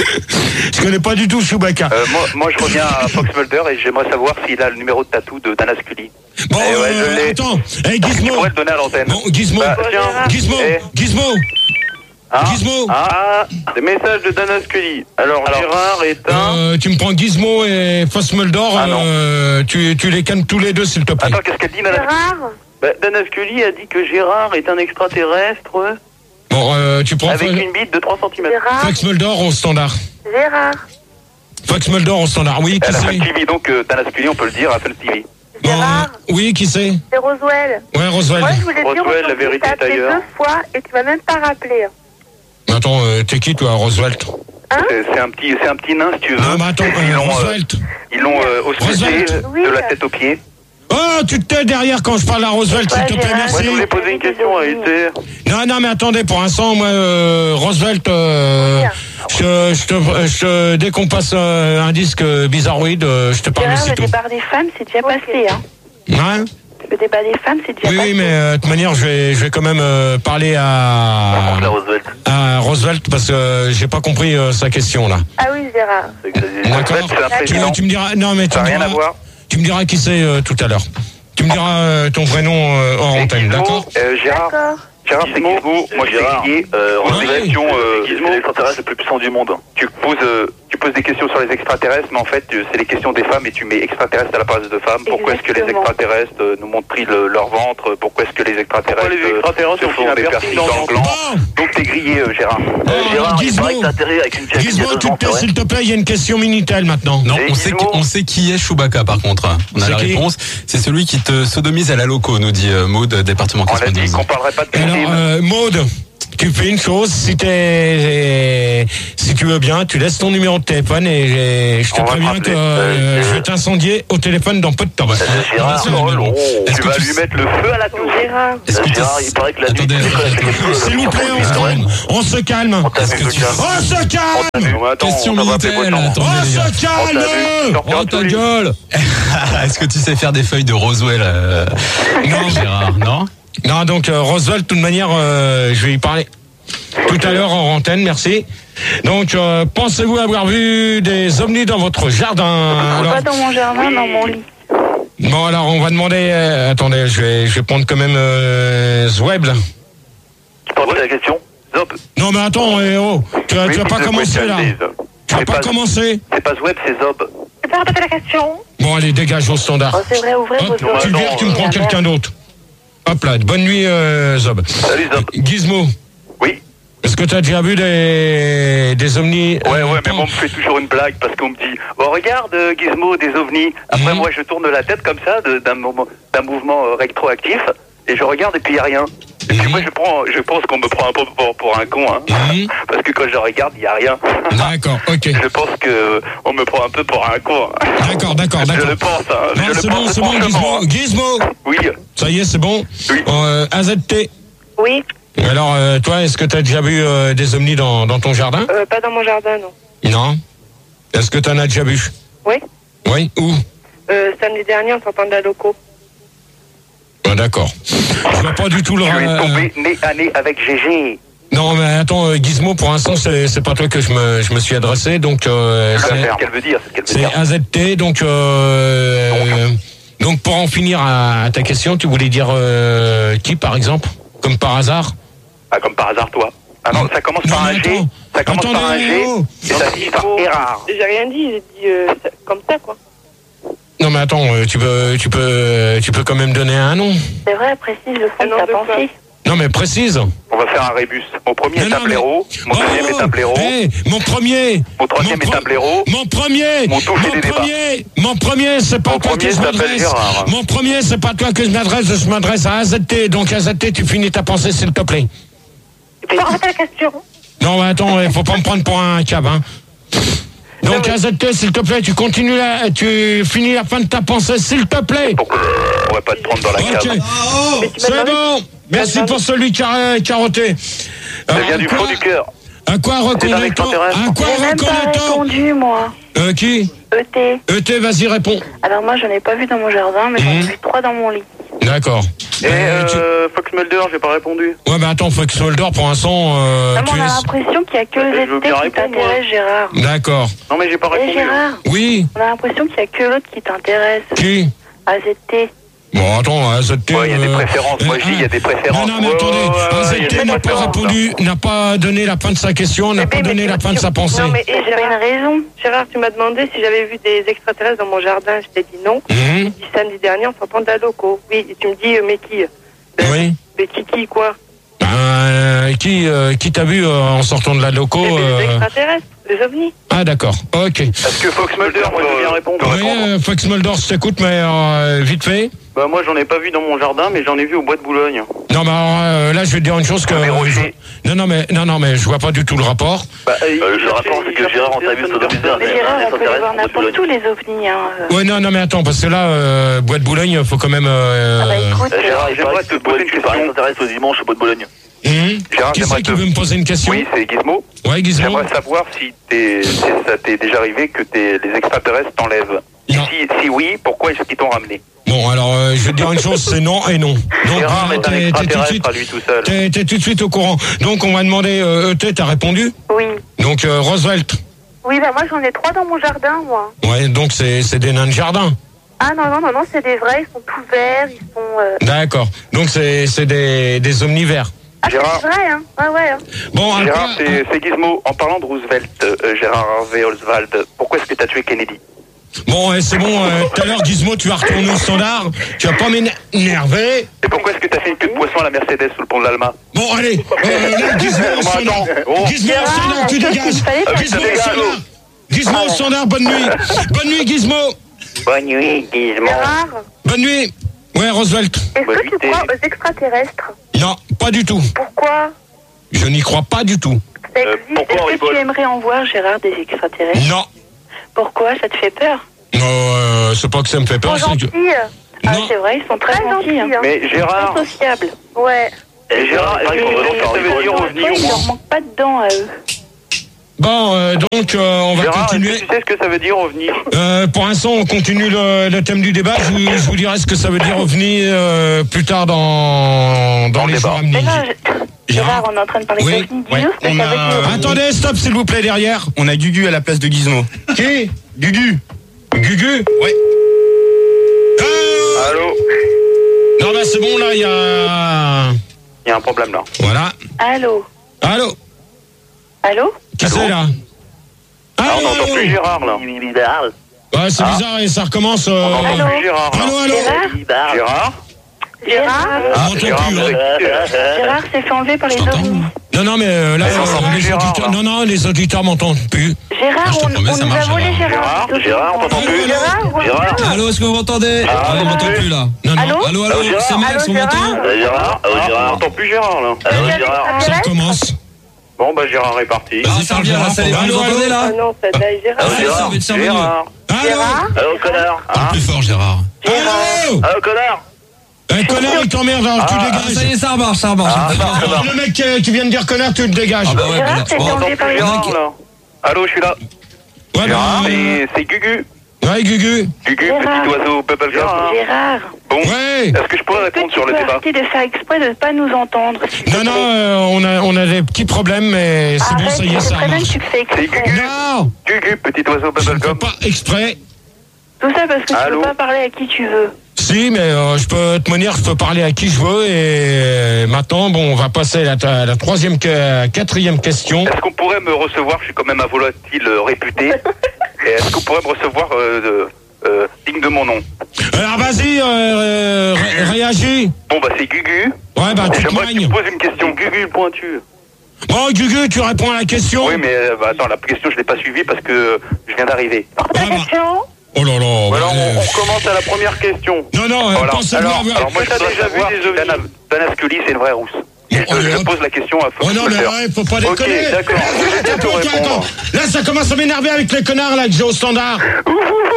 Je connais pas du tout Chewbacca. Euh, moi, moi, je reviens à Fox Mulder et j'aimerais savoir s'il a le numéro de tatou de Dana Scully. Bon, Eh ouais, je euh, l'ai. attends, hey, Tu Gizmo. pourrais le donner à l'antenne. Bon, Gizmo, Bah, tiens. Gizmo, Eh. Gizmo, Hein Gizmo. Ah, des messages de Dana Scully. Alors, Alors, Gérard est un... Euh, tu me prends Gizmo et Fox Mulder, Ah, non. euh, tu, tu les calmes tous les deux, s'il te plaît. Attends, qu'est-ce qu'elle dit, Dana Scully? Gérard. Bah, Dana Scully a dit que Gérard est un extraterrestre Bon, euh, tu prends avec Fo- une bite de trois centimètres. Gérard. Fox Mulder au standard. Gérard. Fox Mulder au standard, oui, qui Elle a Fun c'est? T V, donc euh, Dana Scully, on peut le dire, à Fun T V. Bon, Gérard. euh, oui, qui c'est? C'est Roswell. Ouais, Roswell. Moi, je voulais dire Roswell, la aujourd'hui, vérité t'as est appelé ailleurs. deux fois et tu m'as même pas rappelé. Attends, euh, t'es qui, toi, Roosevelt? C'est c'est un petit, c'est un petit nain, si tu veux. Non, mais attends, Ils euh, l'ont, euh, Roosevelt. ils l'ont euh, ausculté Roosevelt. Oui, de la euh. tête aux pieds. Oh, tu te tais derrière quand je parle à Roosevelt, s'il Ouais, te plaît, Gérard. Moi, merci. je voulais poser une question à Esther. Non, non, mais attendez, pour l'instant, moi, euh, Roosevelt, euh, je, je te, je te- dès qu'on passe euh, un disque euh, bizarroïde, euh, je te parle Gérard, le aussitôt. débat des femmes, c'est déjà passé. Hein. Hein? Le débat des femmes, c'est déjà Oui, passé. oui, mais euh, de toute manière, je vais, je vais quand même euh, parler à, La Roosevelt. à Roosevelt parce que euh, j'ai pas compris euh, sa question là. Ah oui, Gérard. D'accord. Roosevelt, c'est un Tu, président. tu me diras, non mais tu Ça me n'a rien diras, à voir. tu me diras qui c'est euh, tout à l'heure. Tu me diras euh, ton vrai nom euh, hors Et antenne, Gizmo, d'accord? euh, Gérard, D'accord. Gérard, c'est Gizmo. Moi, je suis Guillier. Euh, Ouais. organisation, euh, Gizmo, l'extraterrestre le plus puissant du monde. Tu poses, euh, tu poses des questions sur les extraterrestres, mais en fait, euh, c'est les questions des femmes et tu mets extraterrestres à la place de femmes. Pourquoi est-ce que les extraterrestres euh, nous montrent le- leur ventre? Pourquoi est-ce que les extraterrestres, Pourquoi les extraterrestres euh, ont se font fait des un piercings piercing dans le gland? Donc t'es grillé, euh, Gérard. Gérard, il Gizmo. paraît que t'as intérêt avec une pièce Gizmo, tu te tais, s'il te plaît, il y a une question Minitel maintenant. Non, on sait, qui, on sait qui est Chewbacca par contre. On a C'est la qui réponse. C'est celui qui te sodomise à la loco, nous dit euh, Maud, département quatre-vingt-douze. On parlerait pas de Alors, euh, Maud, tu fais une chose, si t'es, si tu veux bien, tu laisses ton numéro de téléphone et, et je te préviens que euh, je vais t'incendier au téléphone dans peu de temps. Gérard, Ah, oh, oh, tu vas lui mettre le feu à la tour. Gérard. Est-ce que Gérard, il paraît que la nuit, tu décolles avec les S'il vous plaît, on se calme. On se calme. On se calme. Question Minitel, attendez On les gars. se calme. Oh ta gueule. Est-ce que tu sais faire des feuilles de Roswell, euh, Gérard? Non. Non, donc euh, Roswell, de toute manière, euh, je vais y parler tout à l'heure en antenne, merci. Donc, euh, pensez-vous avoir vu des ovnis dans votre jardin? Alors, Pas dans mon jardin, dans mon lit. bon, alors, on va demander... euh, attendez, je vais, je vais prendre quand même euh, Zweb, là. Tu peux reposer la question? Zop. Non, mais attends, eh, oh, tu vas, Oui, tu vas faut pas que je commencer, là. dise. Tu vas C'est pas pas- commencer. C'est pas Zweb, c'est Zob. Tu peux répéter la question? Bon, allez, dégage au standard. Oh, c'est vrai, ouvrez Hop, vos tu oreilles. viens, tu me prends quelqu'un d'autre. Hop là, bonne nuit, euh, Zob. Salut, Zob. Gizmo. Oui. Est-ce que tu as déjà vu des, des ovnis? Ouais, euh, ouais, mais moi, on me fait toujours une blague parce qu'on me dit oh, regarde, euh, Gizmo, des ovnis. Après, moi, je tourne la tête comme ça, de- d'un moment- d'un mouvement euh, rétroactif, et je regarde et puis il n'y a rien. Et puis moi, je, prends, je pense qu'on me prend un peu pour, pour un con, hein, parce que quand je regarde, il n'y a rien. D'accord, ok. Je pense que on me prend un peu pour un con. hein. D'accord, d'accord, d'accord. Je le pense, hein. Non, je c'est le bon, pense c'est bon, franchement, Gizmo. hein. Gizmo. Oui. Ça y est, c'est bon. Oui. Euh, A Z T. Oui, Alors, euh, toi, est-ce que tu as déjà vu euh, des ovnis dans, dans ton jardin? euh, pas dans mon jardin, non. Non. Est-ce que tu en as déjà vu? Oui, Oui. Où? euh, samedi dernier, en sortant de la loco. Ah, d'accord. Je vois pas du tout le... Tu es euh, tombé nez à nez avec G G. Non, mais attends, euh, Gizmo, pour l'instant, c'est c'est pas toi que je me, je me suis adressé, donc... Euh, C'est c'est- ce qu'elle veut dire, c'est ce qu'elle veut c'est dire. A Z T, donc... Euh, donc, pour en finir à, à ta question, tu voulais dire euh, qui, par exemple? Comme par hasard? Ah, comme par hasard, toi. Ah non, ça commence Non, par mais un G. attends. Ça commence par un Attendez, G. oh. Et ça finit par Erard. J'ai rien dit, j'ai dit euh, ça- comme ça, quoi. Non, mais attends, euh, tu peux, tu peux, tu peux quand même donner un nom. C'est vrai, précise le fond de ta pensée. Non, mais précise. On va faire un rébus. Mon premier Non, est non, un blaireau. Mon deuxième est un blaireau. Eh, mon premier. Mon troisième est un blaireau. Mon premier. Mon tout fait des débats. premier. Mon premier, c'est pas Mon toi que premier je s'appelle m'adresse. Gérard. Mon premier, c'est pas toi que je m'adresse, je m'adresse à A Z T. Donc A Z T, tu finis ta pensée, s'il te plaît. Tu peux répéter la question? Non, mais attends, il faut pas me prendre pour un cave, hein. Donc A Z T, s'il te plaît, tu continues la, tu finis la fin de ta pensée, s'il te plaît. On va pas te prendre dans la Ok. cave. C'est bon. Merci pour celui qui a carotté. Ça vient du fond du cœur. À quoi reconnaît-on? extraterrestre. À quoi J'ai même pas reconnaît-on? répondu, moi. Euh, qui? E T. E T, vas-y, réponds. Alors moi, j'en ai pas vu dans mon jardin, mais j'en ai vu trois dans mon lit. D'accord. Et euh, Fox Mulder, j'ai pas répondu. Ouais, mais attends, Fox Mulder, pour l'instant, euh, Non, mais tu on a es... l'impression qu'il y a que Je le veux Z T bien qui répondre, moi. t'intéresse, Gérard. D'accord. Non, mais j'ai pas Eh, répondu. Gérard, Oui. on a l'impression qu'il y a que l'autre qui t'intéresse. Qui? A Z T. Bon, attends, A Z T... Ouais, il y a des euh, préférences. Moi, je dis, il y a des préférences. Non, non, mais Ouais, attendez, ouais, ouais, A Z il y a T des n'a pas préférences. répondu, n'a pas donné la fin de sa question, n'a pas donné la fin de sa pensée. Non, mais eh, j'ai pas une raison. Gérard, tu m'as demandé si j'avais vu des extraterrestres dans mon jardin. Je t'ai dit non. Mhm. J'ai dit samedi dernier en sortant de la loco. Oui, et tu me dis, euh, mais qui? Oui. Mais qui, qui, quoi? Euh, qui euh, qui t'a vu euh, en sortant de la loco Les euh, extraterrestres, les ovnis. Ah, d'accord, ok. Est-ce que Fox Mulder, moi, je veux bien répondre. Oui, euh, Fox Mulder, je t'écoute, mais euh, vite fait. Bah, moi, j'en ai pas vu dans mon jardin, mais j'en ai vu au bois de Boulogne. Non, mais alors, euh, là, je vais te dire une chose que... non, non, mais non, non, mais je vois pas du tout le rapport. Bah, Euh, le rapport, c'est que Gérard, on t'a vu sodomiser un Mais Gérard, on peut les voir n'importe où, les ovnis. Hein. Ouais, non, non, mais attends, parce que là, euh, Bois de Boulogne, faut quand même... Euh, Ah bah écoute, Gérard, euh, j'aimerais te poser une question. s'intéresse au dimanche au bois de Boulogne. hum, Gérard, qui c'est j'aimerais qui te... veut me poser une question? Oui, c'est Gizmo. Ouais, Gizmo. J'aimerais savoir si, t'es, si ça t'est déjà arrivé que t'es, les extraterrestres t'enlèvent. Et Non. Si, si oui, pourquoi est-ce qu'ils t'ont ramené? Bon, alors, euh, je vais te dire une chose, c'est non et non. Donc, Gérard euh, est un t'es- t'es tout de extraterrestre suite... à lui tout seul. T'es t'es tout de suite au courant. Donc, on m'a demandé, euh, E T, t'as répondu? oui. Donc, euh, Roosevelt. Oui, bah moi j'en ai trois dans mon jardin, moi. Ouais, donc c'est c'est des nains de jardin. Ah non, non, non, non, c'est des vrais, ils sont tout verts, ils sont... euh, D'accord. Donc, c'est c'est des, des omnivores. Ah, Gérard. c'est vrai, hein. Ouais, ouais. Hein. Bon, un Gérard, quoi- c'est c'est Gizmo. En parlant de Roosevelt, euh, Gérard Harvey Oswald, pourquoi est-ce que t'as tué Kennedy? Bon, eh, c'est bon, euh, tout à l'heure, Gizmo, tu vas retourner au standard. Tu vas pas m'énerver. Et pourquoi est-ce que t'as fait une queue de poisson à la Mercedes sous le pont de l'Alma? Bon, allez, euh, là, Gizmo au Comment standard. attends Oh. Gizmo au standard, tu dégages. Ah, Gizmo tu au dégages, standard. Gizmo au standard, bonne nuit. Bonne nuit, Gizmo. Bonne nuit, Gizmo. Gérard, Bonne nuit. Ouais, Roosevelt. est-ce que tu crois aux extraterrestres? Non, pas du tout. Pourquoi? Je n'y crois pas du tout. Ça existe. Est-ce que tu aimerais en voir, Gérard, des extraterrestres? Non. Pourquoi? Ça te fait peur? Non, euh, c'est pas que ça me fait peur. Trop c'est que- gentils. Ah, c'est vrai, ils sont très, Très gentils. gentils, hein. hein. Mais Gérard, Très sociables. Ouais. eh, Gérard, est-ce que ça veut dire ovni Ouais, au il moins? leur manque pas de dents à eux. Bon, euh, donc, euh, on va Gérard, est-ce continuer. que tu sais ce que ça veut dire ovni? Euh, pour l'instant, on continue le, le thème du débat. Je, vous- je vous dirai ce que ça veut dire ovni euh, plus tard dans, dans les jours à Mais venir. là, je- Gérard, on est en train de parler Oui, d'ovnis. ouais, Dis-nous ce que on ça a- veut dire. Attendez, stop, s'il vous plaît, derrière. On a Gugu à la place de Gizmo. Qui Gugu. Gugu Ouais. Ah Allô? Non, bah c'est bon, là, il y a... Il y a un problème là. Voilà. Allô? Allô Allô? Qui c'est, là Ah, on Allô, n'entend allô plus Gérard là. Ouais, c'est Ah. bizarre, et ça recommence... euh, On n'entend plus Gérard là. Allô, allô Gérard? Gérard? Gérard? On Ah, m'entend Gérard, plus, vous hein. avez quitté, là. Gérard s'est fait enlever par les ovnis. Non, non, mais euh, là, Mais on euh, s'entend plus, les Gérard, auditeurs... là. Non, non, les auditeurs m'entendent plus. Gérard, Ah, je te on, promets, on ça nous a marche, volé Gérard. Gérard. Gérard, Gérard, on t'entend plus. Gérard, Gérard? Allô, est-ce que vous m'entendez? Ah, Ah, on non, m'entend plus. plus là. Non, non. Allô? Allô, allô, Allô, Gérard? c'est Max, Allô, on m'entend? Gérard? Euh, Gérard? Ah, on n'entend plus Gérard là. Allô, Gérard? Ça recommence. Bon, bah Gérard est parti. Vas-y, parle bien, là, ça y est, vous Allô, m'entendez allô là? Ah non, ça daille Gérard. Allô, Ah, Gérard? ça va être cerveux. Gérard? Allô Allô, connard? Parle plus fort, Gérard. Allô Allô, connard? Un connard, il t'emmerde, alors tu Ah, Ah, ça y dégages. est, ça marche, ça marche. Ah, ça marche, ça Alors, marche. le mec euh, qui vient de dire connard, tu le dégages. Ah bah ouais, Gérard, bah, t'es bon. On tombé n'entend par plus les Gérard ovnis. là. Allô, je suis là. Ouais, Gérard, bah, c'est c'est Gugu. ouais, Gugu. Gugu, Gérard. petit oiseau bubblegum. Gérard, Bon, Ouais. est-ce que je pourrais est-ce que répondre tu sur le peux débat? arrêter de faire exprès de ne pas nous entendre? s'il te Non, non, plaît? euh, on, a, on a des petits problèmes, mais c'est bon, Arrête, ça y est, je ça très bien que marche. tu le fais C'est exprès. Gugu. Non, Gugu, petit oiseau je ne fais bubblegum. pas exprès. Tout ça parce que tu Allô? peux pas parler à qui tu veux. Si, mais euh, je peux te manière, je peux parler à qui je veux. Et maintenant, bon, on va passer à la, à la troisième, que- quatrième question. Est-ce qu'on pourrait me recevoir? Je suis quand même un volatile euh, réputé. Et est-ce qu'on pourrait me recevoir euh, de- euh, digne de mon nom? Alors vas-y, euh, ré- réagis. Bon, bah c'est Gugu. Ouais, bah Et tu te j'aimerais que tu moignes. me poses une question. Gugu le pointu. Bon, Gugu, tu réponds à la question. Oui, mais euh, bah, attends, la question je l'ai pas suivie parce que euh, je viens d'arriver. Ah, bah, oh là là. Alors ouais. on, on recommence à la première question. Non, non, euh, Voilà. pensez-vous Alors, avoir- alors moi je voudrais savoir si Dana, Dana Scully c'est une vraie rousse. Et je, te- je te pose la question à Oh non, mais ouais, faut pas déconner. Ok, d'accord. Je vais Attends, bientôt attends, répondre. attends. Là, ça commence à m'énerver avec les connards, là, que j'ai au standard. Maintenant,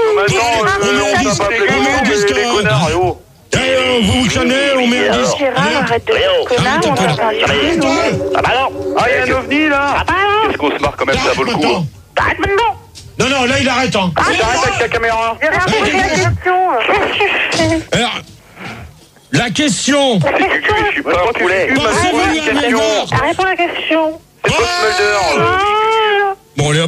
on euh, on merdiste, tape un peu on les merdiste, les euh, connards, et oh. Eh, euh, vous vous calmez, on merdiste. Gérard, arrête de dire connard, on va parler de nous. Ah bah non. Ah, il y a un ovni là. Qu'est-ce qu'on se marre quand même, ça vaut le coup. hein. Arrête maintenant. Non, non, là, il arrête, hein. Arrête avec ta caméra. Gérard, pose la question. Alors, la question. C'est Gugu, je suis pas un poulet. Bon, c'est Pose vous, une question. Amégor. Réponds à la question. C'est Post Mulder. là. Bon, allez, hop.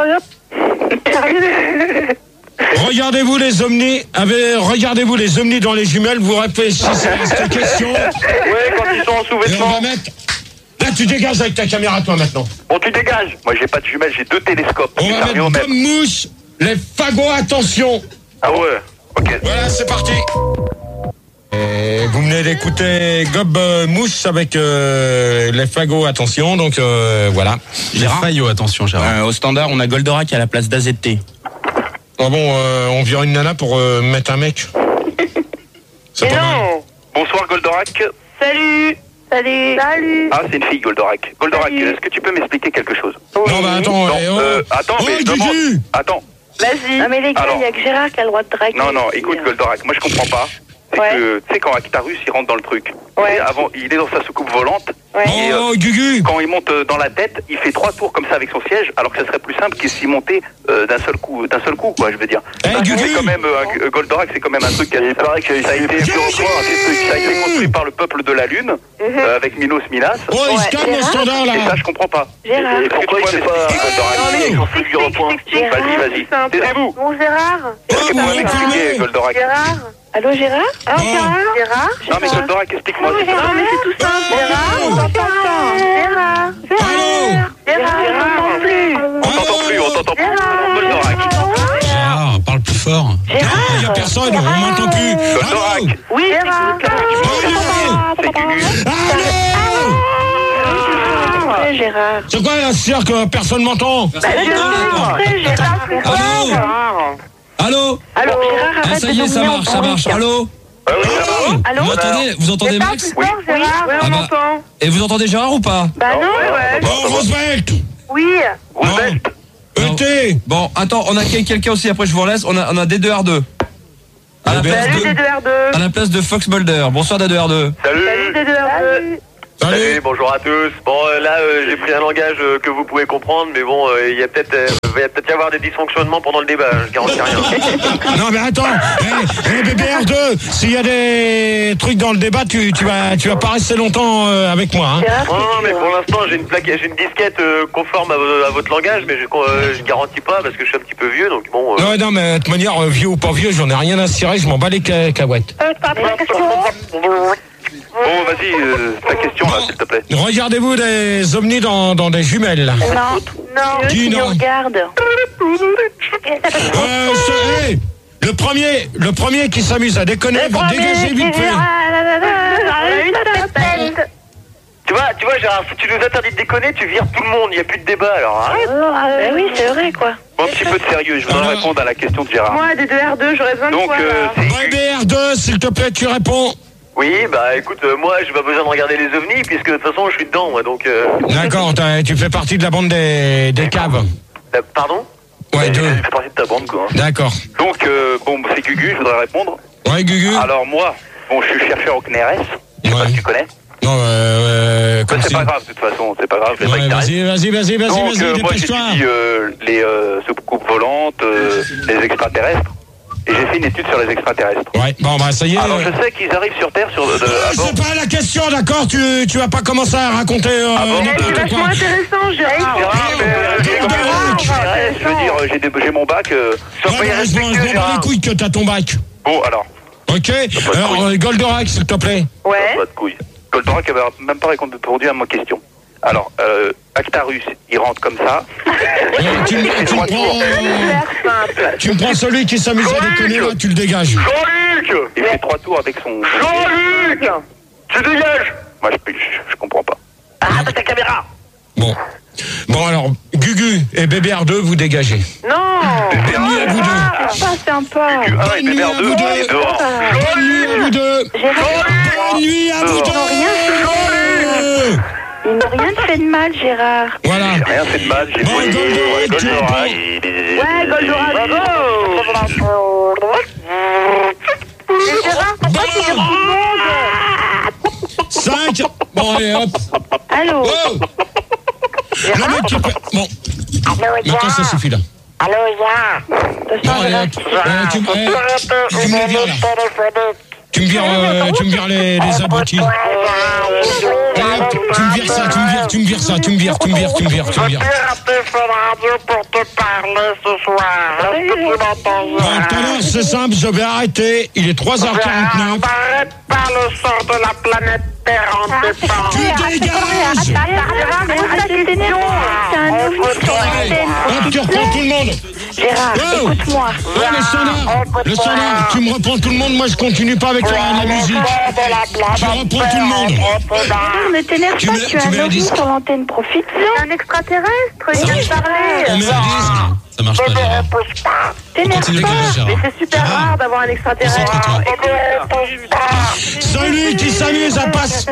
Hop. Regardez-vous les omnis, avez, regardez-vous les omnis dans les jumelles, vous réfléchissez à cette question. Ouais, quand ils sont en Et on sous-vêtements. va mettre... Là, tu dégages avec ta caméra, toi, maintenant. Bon, tu dégages. Moi, j'ai pas de jumelles, j'ai deux télescopes. On Ça va revient au mettre même. comme mouche les fagots, attention. Ah ouais. Ok. Voilà, c'est parti. Et vous venez d'écouter Gob euh, Mouche avec euh, les fagots, attention, donc euh, voilà. Gérard. Faillot, attention, Gérard. Euh, au standard, on a Goldorak à la place d'A Z T. Ah bon, euh, on vire une nana pour euh, mettre un mec. C'est Mais pas mal. non. Bonsoir, Goldorak. Salut. Salut. Salut. Ah, c'est une fille, Goldorak. Goldorak, Salut. est-ce que tu peux m'expliquer quelque chose? Non, bah attends, Non, eh, oh. euh, attends, Oh, mais Gugu. demande. Attends. Vas-y. Non mais les gars, Alors. il n'y a que Gérard qui a le droit de draguer. Non, non, écoute, Goldorak, moi je comprends pas. C'est Ouais. que, tu sais, quand Actarus il rentre dans le truc, Ouais. et avant, il est dans sa soucoupe volante, Ouais. et, euh, Oh, Gugu. quand il monte euh, dans la tête, il fait trois tours comme ça avec son siège, alors que ça serait plus simple qu'il s'y montait euh, d'un seul coup, d'un seul coup, quoi, je veux dire. Eh, Parce que Gugu. c'est quand même, euh, un- Goldorak, c'est quand même un truc qui a, il paraît que ça a été, ça a été construit par le peuple de la Lune, euh, avec Minos Minas. Oh, il se Ouais. calme au Gérard. standard, Et ça, là. je comprends pas. Gérard. Et pourquoi il fait pas Goldorak? Non, mais Ils ont fait du repoint. t'expliques, Vas-y, vas-y. c'est un peu- Taisez-vous. Bon, Gérard. Oh, vous pouvez m'expliquer, Goldorak? Gérard. Allô, Gérard? Allô, Gérard? Gérard? Non, mais Goldorak, explique-moi. Non, mais c'est tout simple. Gérard, on t'entend pas. Gérard. Gérard. Gérard, on t'entend plus. On t'entend plus, on t'entend plus. Goldorak. Gérard, parle plus fort. Non, il n'y a personne, on m'entend plus. Goldorak. Oui, Gérard. C'est Gugu. Gérard. C'est quoi la sûr que personne m'entend? Bah, Gérard. Gérard. Allô? Allô? Allô, Gérard, Ah, ça y est, ça marche, ça marche. Allô? Allô? Vous entendez, vous entendez Max? Oui, Gérard. Ah bah, et vous entendez Gérard ou pas? Bah non, ouais. Bon, Roosevelt. Oui. Roosevelt. E T. Bon, attends, on a quelqu'un aussi, après je vous relaisse, on a, on a D deux R deux. À la, place Salut, D deux R deux. de, à la place de Fox Mulder. Bonsoir D deux R deux. Salut. Salut, D deux R deux. Salut. Salut, bonjour à tous. Bon, euh, là, euh, j'ai pris un langage euh, que vous pouvez comprendre, mais bon, il euh, y a peut-être euh, va peut-être y avoir des dysfonctionnements pendant le débat, je garantis rien. Non, mais attends, hey, hey, B B R deux, s'il y a des trucs dans le débat, tu, tu, vas, tu vas pas rester longtemps euh, avec moi. Hein. Non, non, mais pour l'instant, j'ai une plaquette, j'ai une disquette euh, conforme à, vo- à votre langage, mais je, euh, je garantis pas parce que je suis un petit peu vieux, donc bon. Euh... Non, non, mais de toute manière, euh, vieux ou pas vieux, j'en ai rien à cirer, je m'en bats les ca- cacahuètes. Bon, vas-y, euh, ta question là, s'il te plaît. Regardez-vous des ovnis dans, dans des jumelles. Non, non, Dis qui non. nous regarde. Euh, ce- hey, le premier, le premier qui s'amuse à déconner, va dégager vite fait. Tu vois, tu vois, Gérard, si tu nous interdis de déconner, tu vires tout le monde, il n'y a plus de débat, alors arrête. Bah oui, c'est vrai, quoi. Bon, un petit peu de sérieux, je voudrais répondre à la question de Gérard. Moi, D deux R deux, j'aurais besoin de Donc, toi, euh, là. c'est B B R deux, s'il te plaît, tu réponds. Oui, bah écoute, euh, moi j'ai pas besoin de regarder les ovnis puisque de toute façon je suis dedans moi donc. Euh... D'accord, t'as- tu fais partie de la bande des, des caves. Euh, pardon? Ouais, Mais deux. Je fais partie de ta bande quoi. D'accord. Donc euh, bon, c'est Gugu, je voudrais répondre. Ouais, Gugu. Alors moi, bon, je suis chercheur au C N R S. Je sais pas si tu connais. Non, euh, euh, Bah, comme c'est si- pas grave de toute façon, c'est pas grave. c'est Ouais, pas qui t'arrête. vas-y, vas-y, vas-y, vas-y, Donc vas-y, euh, moi dépêche-toi. j'étudie euh, les euh, soucoupes volantes, euh, les extraterrestres. Et j'ai fait une étude sur les extraterrestres. Ouais, bon, bah ça y est. Alors je sais qu'ils arrivent sur Terre sur. De, Ah, à bord. c'est pas la question, d'accord, tu, tu vas pas commencer à raconter euh, Ah bon n'importe C'est vachement quoi. intéressant, Gérard. Gérard, mais, euh, j'ai- Gérard, je veux dire, j'ai des- j'ai mon bac. Euh, sois Ouais, pas non, je m'en je irrespectueux, m'en bats Gérard. les couilles que t'as ton bac. Bon alors. Ok, alors euh, Goldorak, s'il te plaît. Ouais. Pas de couilles. Goldorak avait même pas répondu à ma question. Alors, euh, Actarus, il rentre comme ça. Euh, tu, me- tu me prends, tu me prends celui qui s'amuse à déconner, là, tu le dégages. Jean-Luc, il fait trois tours avec son. Jean-Luc, tu dégages. Moi, je, je, je comprends pas. Ah, ta caméra. Bon. Bon, alors, Gugu et B B R deux, vous dégagez. Non. Bonne nuit à vous deux. C'est pas sympa. un et Bonne nuit B B R à deux, vous il deux. est dehors. Bonne nuit à vous deux. Bonne nuit à vous deux. Ils n'ont rien fait de mal, Gérard. Voilà. J'ai rien fait de mal, j'ai Bon, volé. Goldorak, tu Goldorak. Ouais, Goldorak, go. Mais Gérard, pourquoi tu dis tout le monde? cinq. Bon, allez, hop. Allô. Oh. Le mec qui fait... Bon. Maintenant, ça suffit, là. Allô, ya. Bon, allez, hop. Euh, tu, eh, tu me vires, là. Tu me vires, euh, tu me vires les, les abrutis. Allez, hop, tu me vires ça, tu me vires, tu me vires ça, tu me vires, tu me vires, tu me vires, tu me vires. pour te parler ce soir. Est-ce que tu m'entends? Bon, tout à l'heure, c'est simple, je vais arrêter. Il est trois heures quarante-neuf. N'arrête pas le sort de la planète Terre en dépend. Tu dégages. Hop, tu reprends tout le monde. Gérard, Oh. écoute-moi. Ouais, le standard, le standard, tu me reprends tout le monde, moi je continue pas avec la, la musique. Tu reprends tout le monde. Gérard, ne t'énerve Tu pas, mets- tu tu as mets un un ovni disque. sur l'antenne, profite. C'est un extraterrestre, il Ça vient marche de parler. On met un disque. Ça marche pas, Gérard. On T'énerve continue pas. avec Mais Gérard. c'est super Gérard, rare d'avoir un extraterrestre. concentre-toi. Celui qui s'amuse à passe.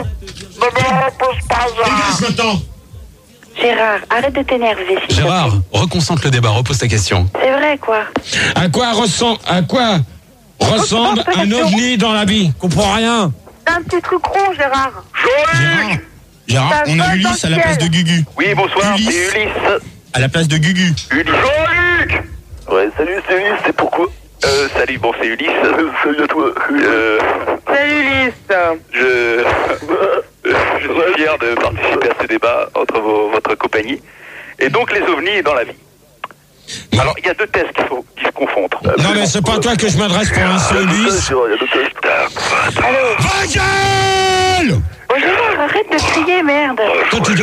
Dégage maintenant. Gérard, arrête de t'énerver. s'il te Gérard, plaît. reconcentre le débat, repose ta question. C'est vrai, quoi. À quoi ressemble, à quoi ressemble un ovni dans la vie? Comprends rien. C'est un petit truc rond, Gérard. Gérard, Gérard, Ça on a vole Ulysse dans à la le place de ciel. Gugu. Oui, bonsoir, Ulysse. c'est Ulysse. À la place de Gugu. Ulysse. Jean-Luc. Ouais, salut, c'est Ulysse, c'est pourquoi? Euh, salut, bon, c'est Ulysse. Salut à toi. Euh, Salut, Ulysse. je... je suis fier de participer à ce débat entre vos- votre compagnie. Et donc, les ovnis dans la vie. Alors, il y a deux tests qu'il faut qui se confondent. Non, mais c'est pas à toi que je m'adresse pour l'instant, Ulysse. Va gueule! Oh Gérard, arrête de crier, merde. Toi, tu dis...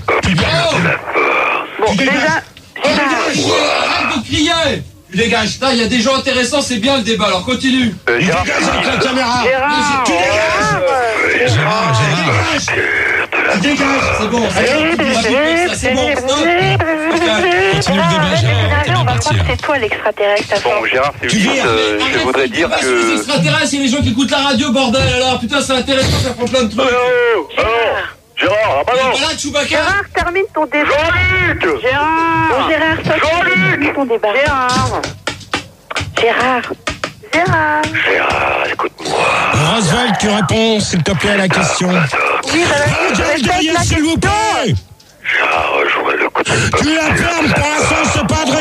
Bon, déjà, Gérard. Arrête de crier. Tu dégages. Là, il y a des gens intéressants, c'est bien le débat, alors continue. Euh, Gérard, avec la caméra. Gérard. Tu dégages. Gérard, Gérard. Tu dégages. C'est bon, c'est bon. C'est bon, stop. Continue le débat, Gérard. T'es On bien va parti. croire hein. que c'est toi l'extraterrestre à bon, Gérard, c'est Tu Ulysse. viens. Euh, je voudrais dire Pas sur les que... extraterrestres, il y a les gens qui écoutent la radio, bordel, alors. Putain, c'est intéressant, ça prend plein de trucs. Oh, oh, Gérard, ah bah non. Voilà, Chewbacca. Gérard, termine ton débat. Jean-Luc. Gérard. Bon, Gérard, toi, termine ton débat. Gérard. Gérard. Gérard. Gérard, écoute-moi. Roswell, tu réponds, s'il te plaît, à la question. Oui, Va gueule derrière, s'il vous plaît. Gérard, rejoins le côté. Tu la fermes, pour l'instant, c'est pas adressé.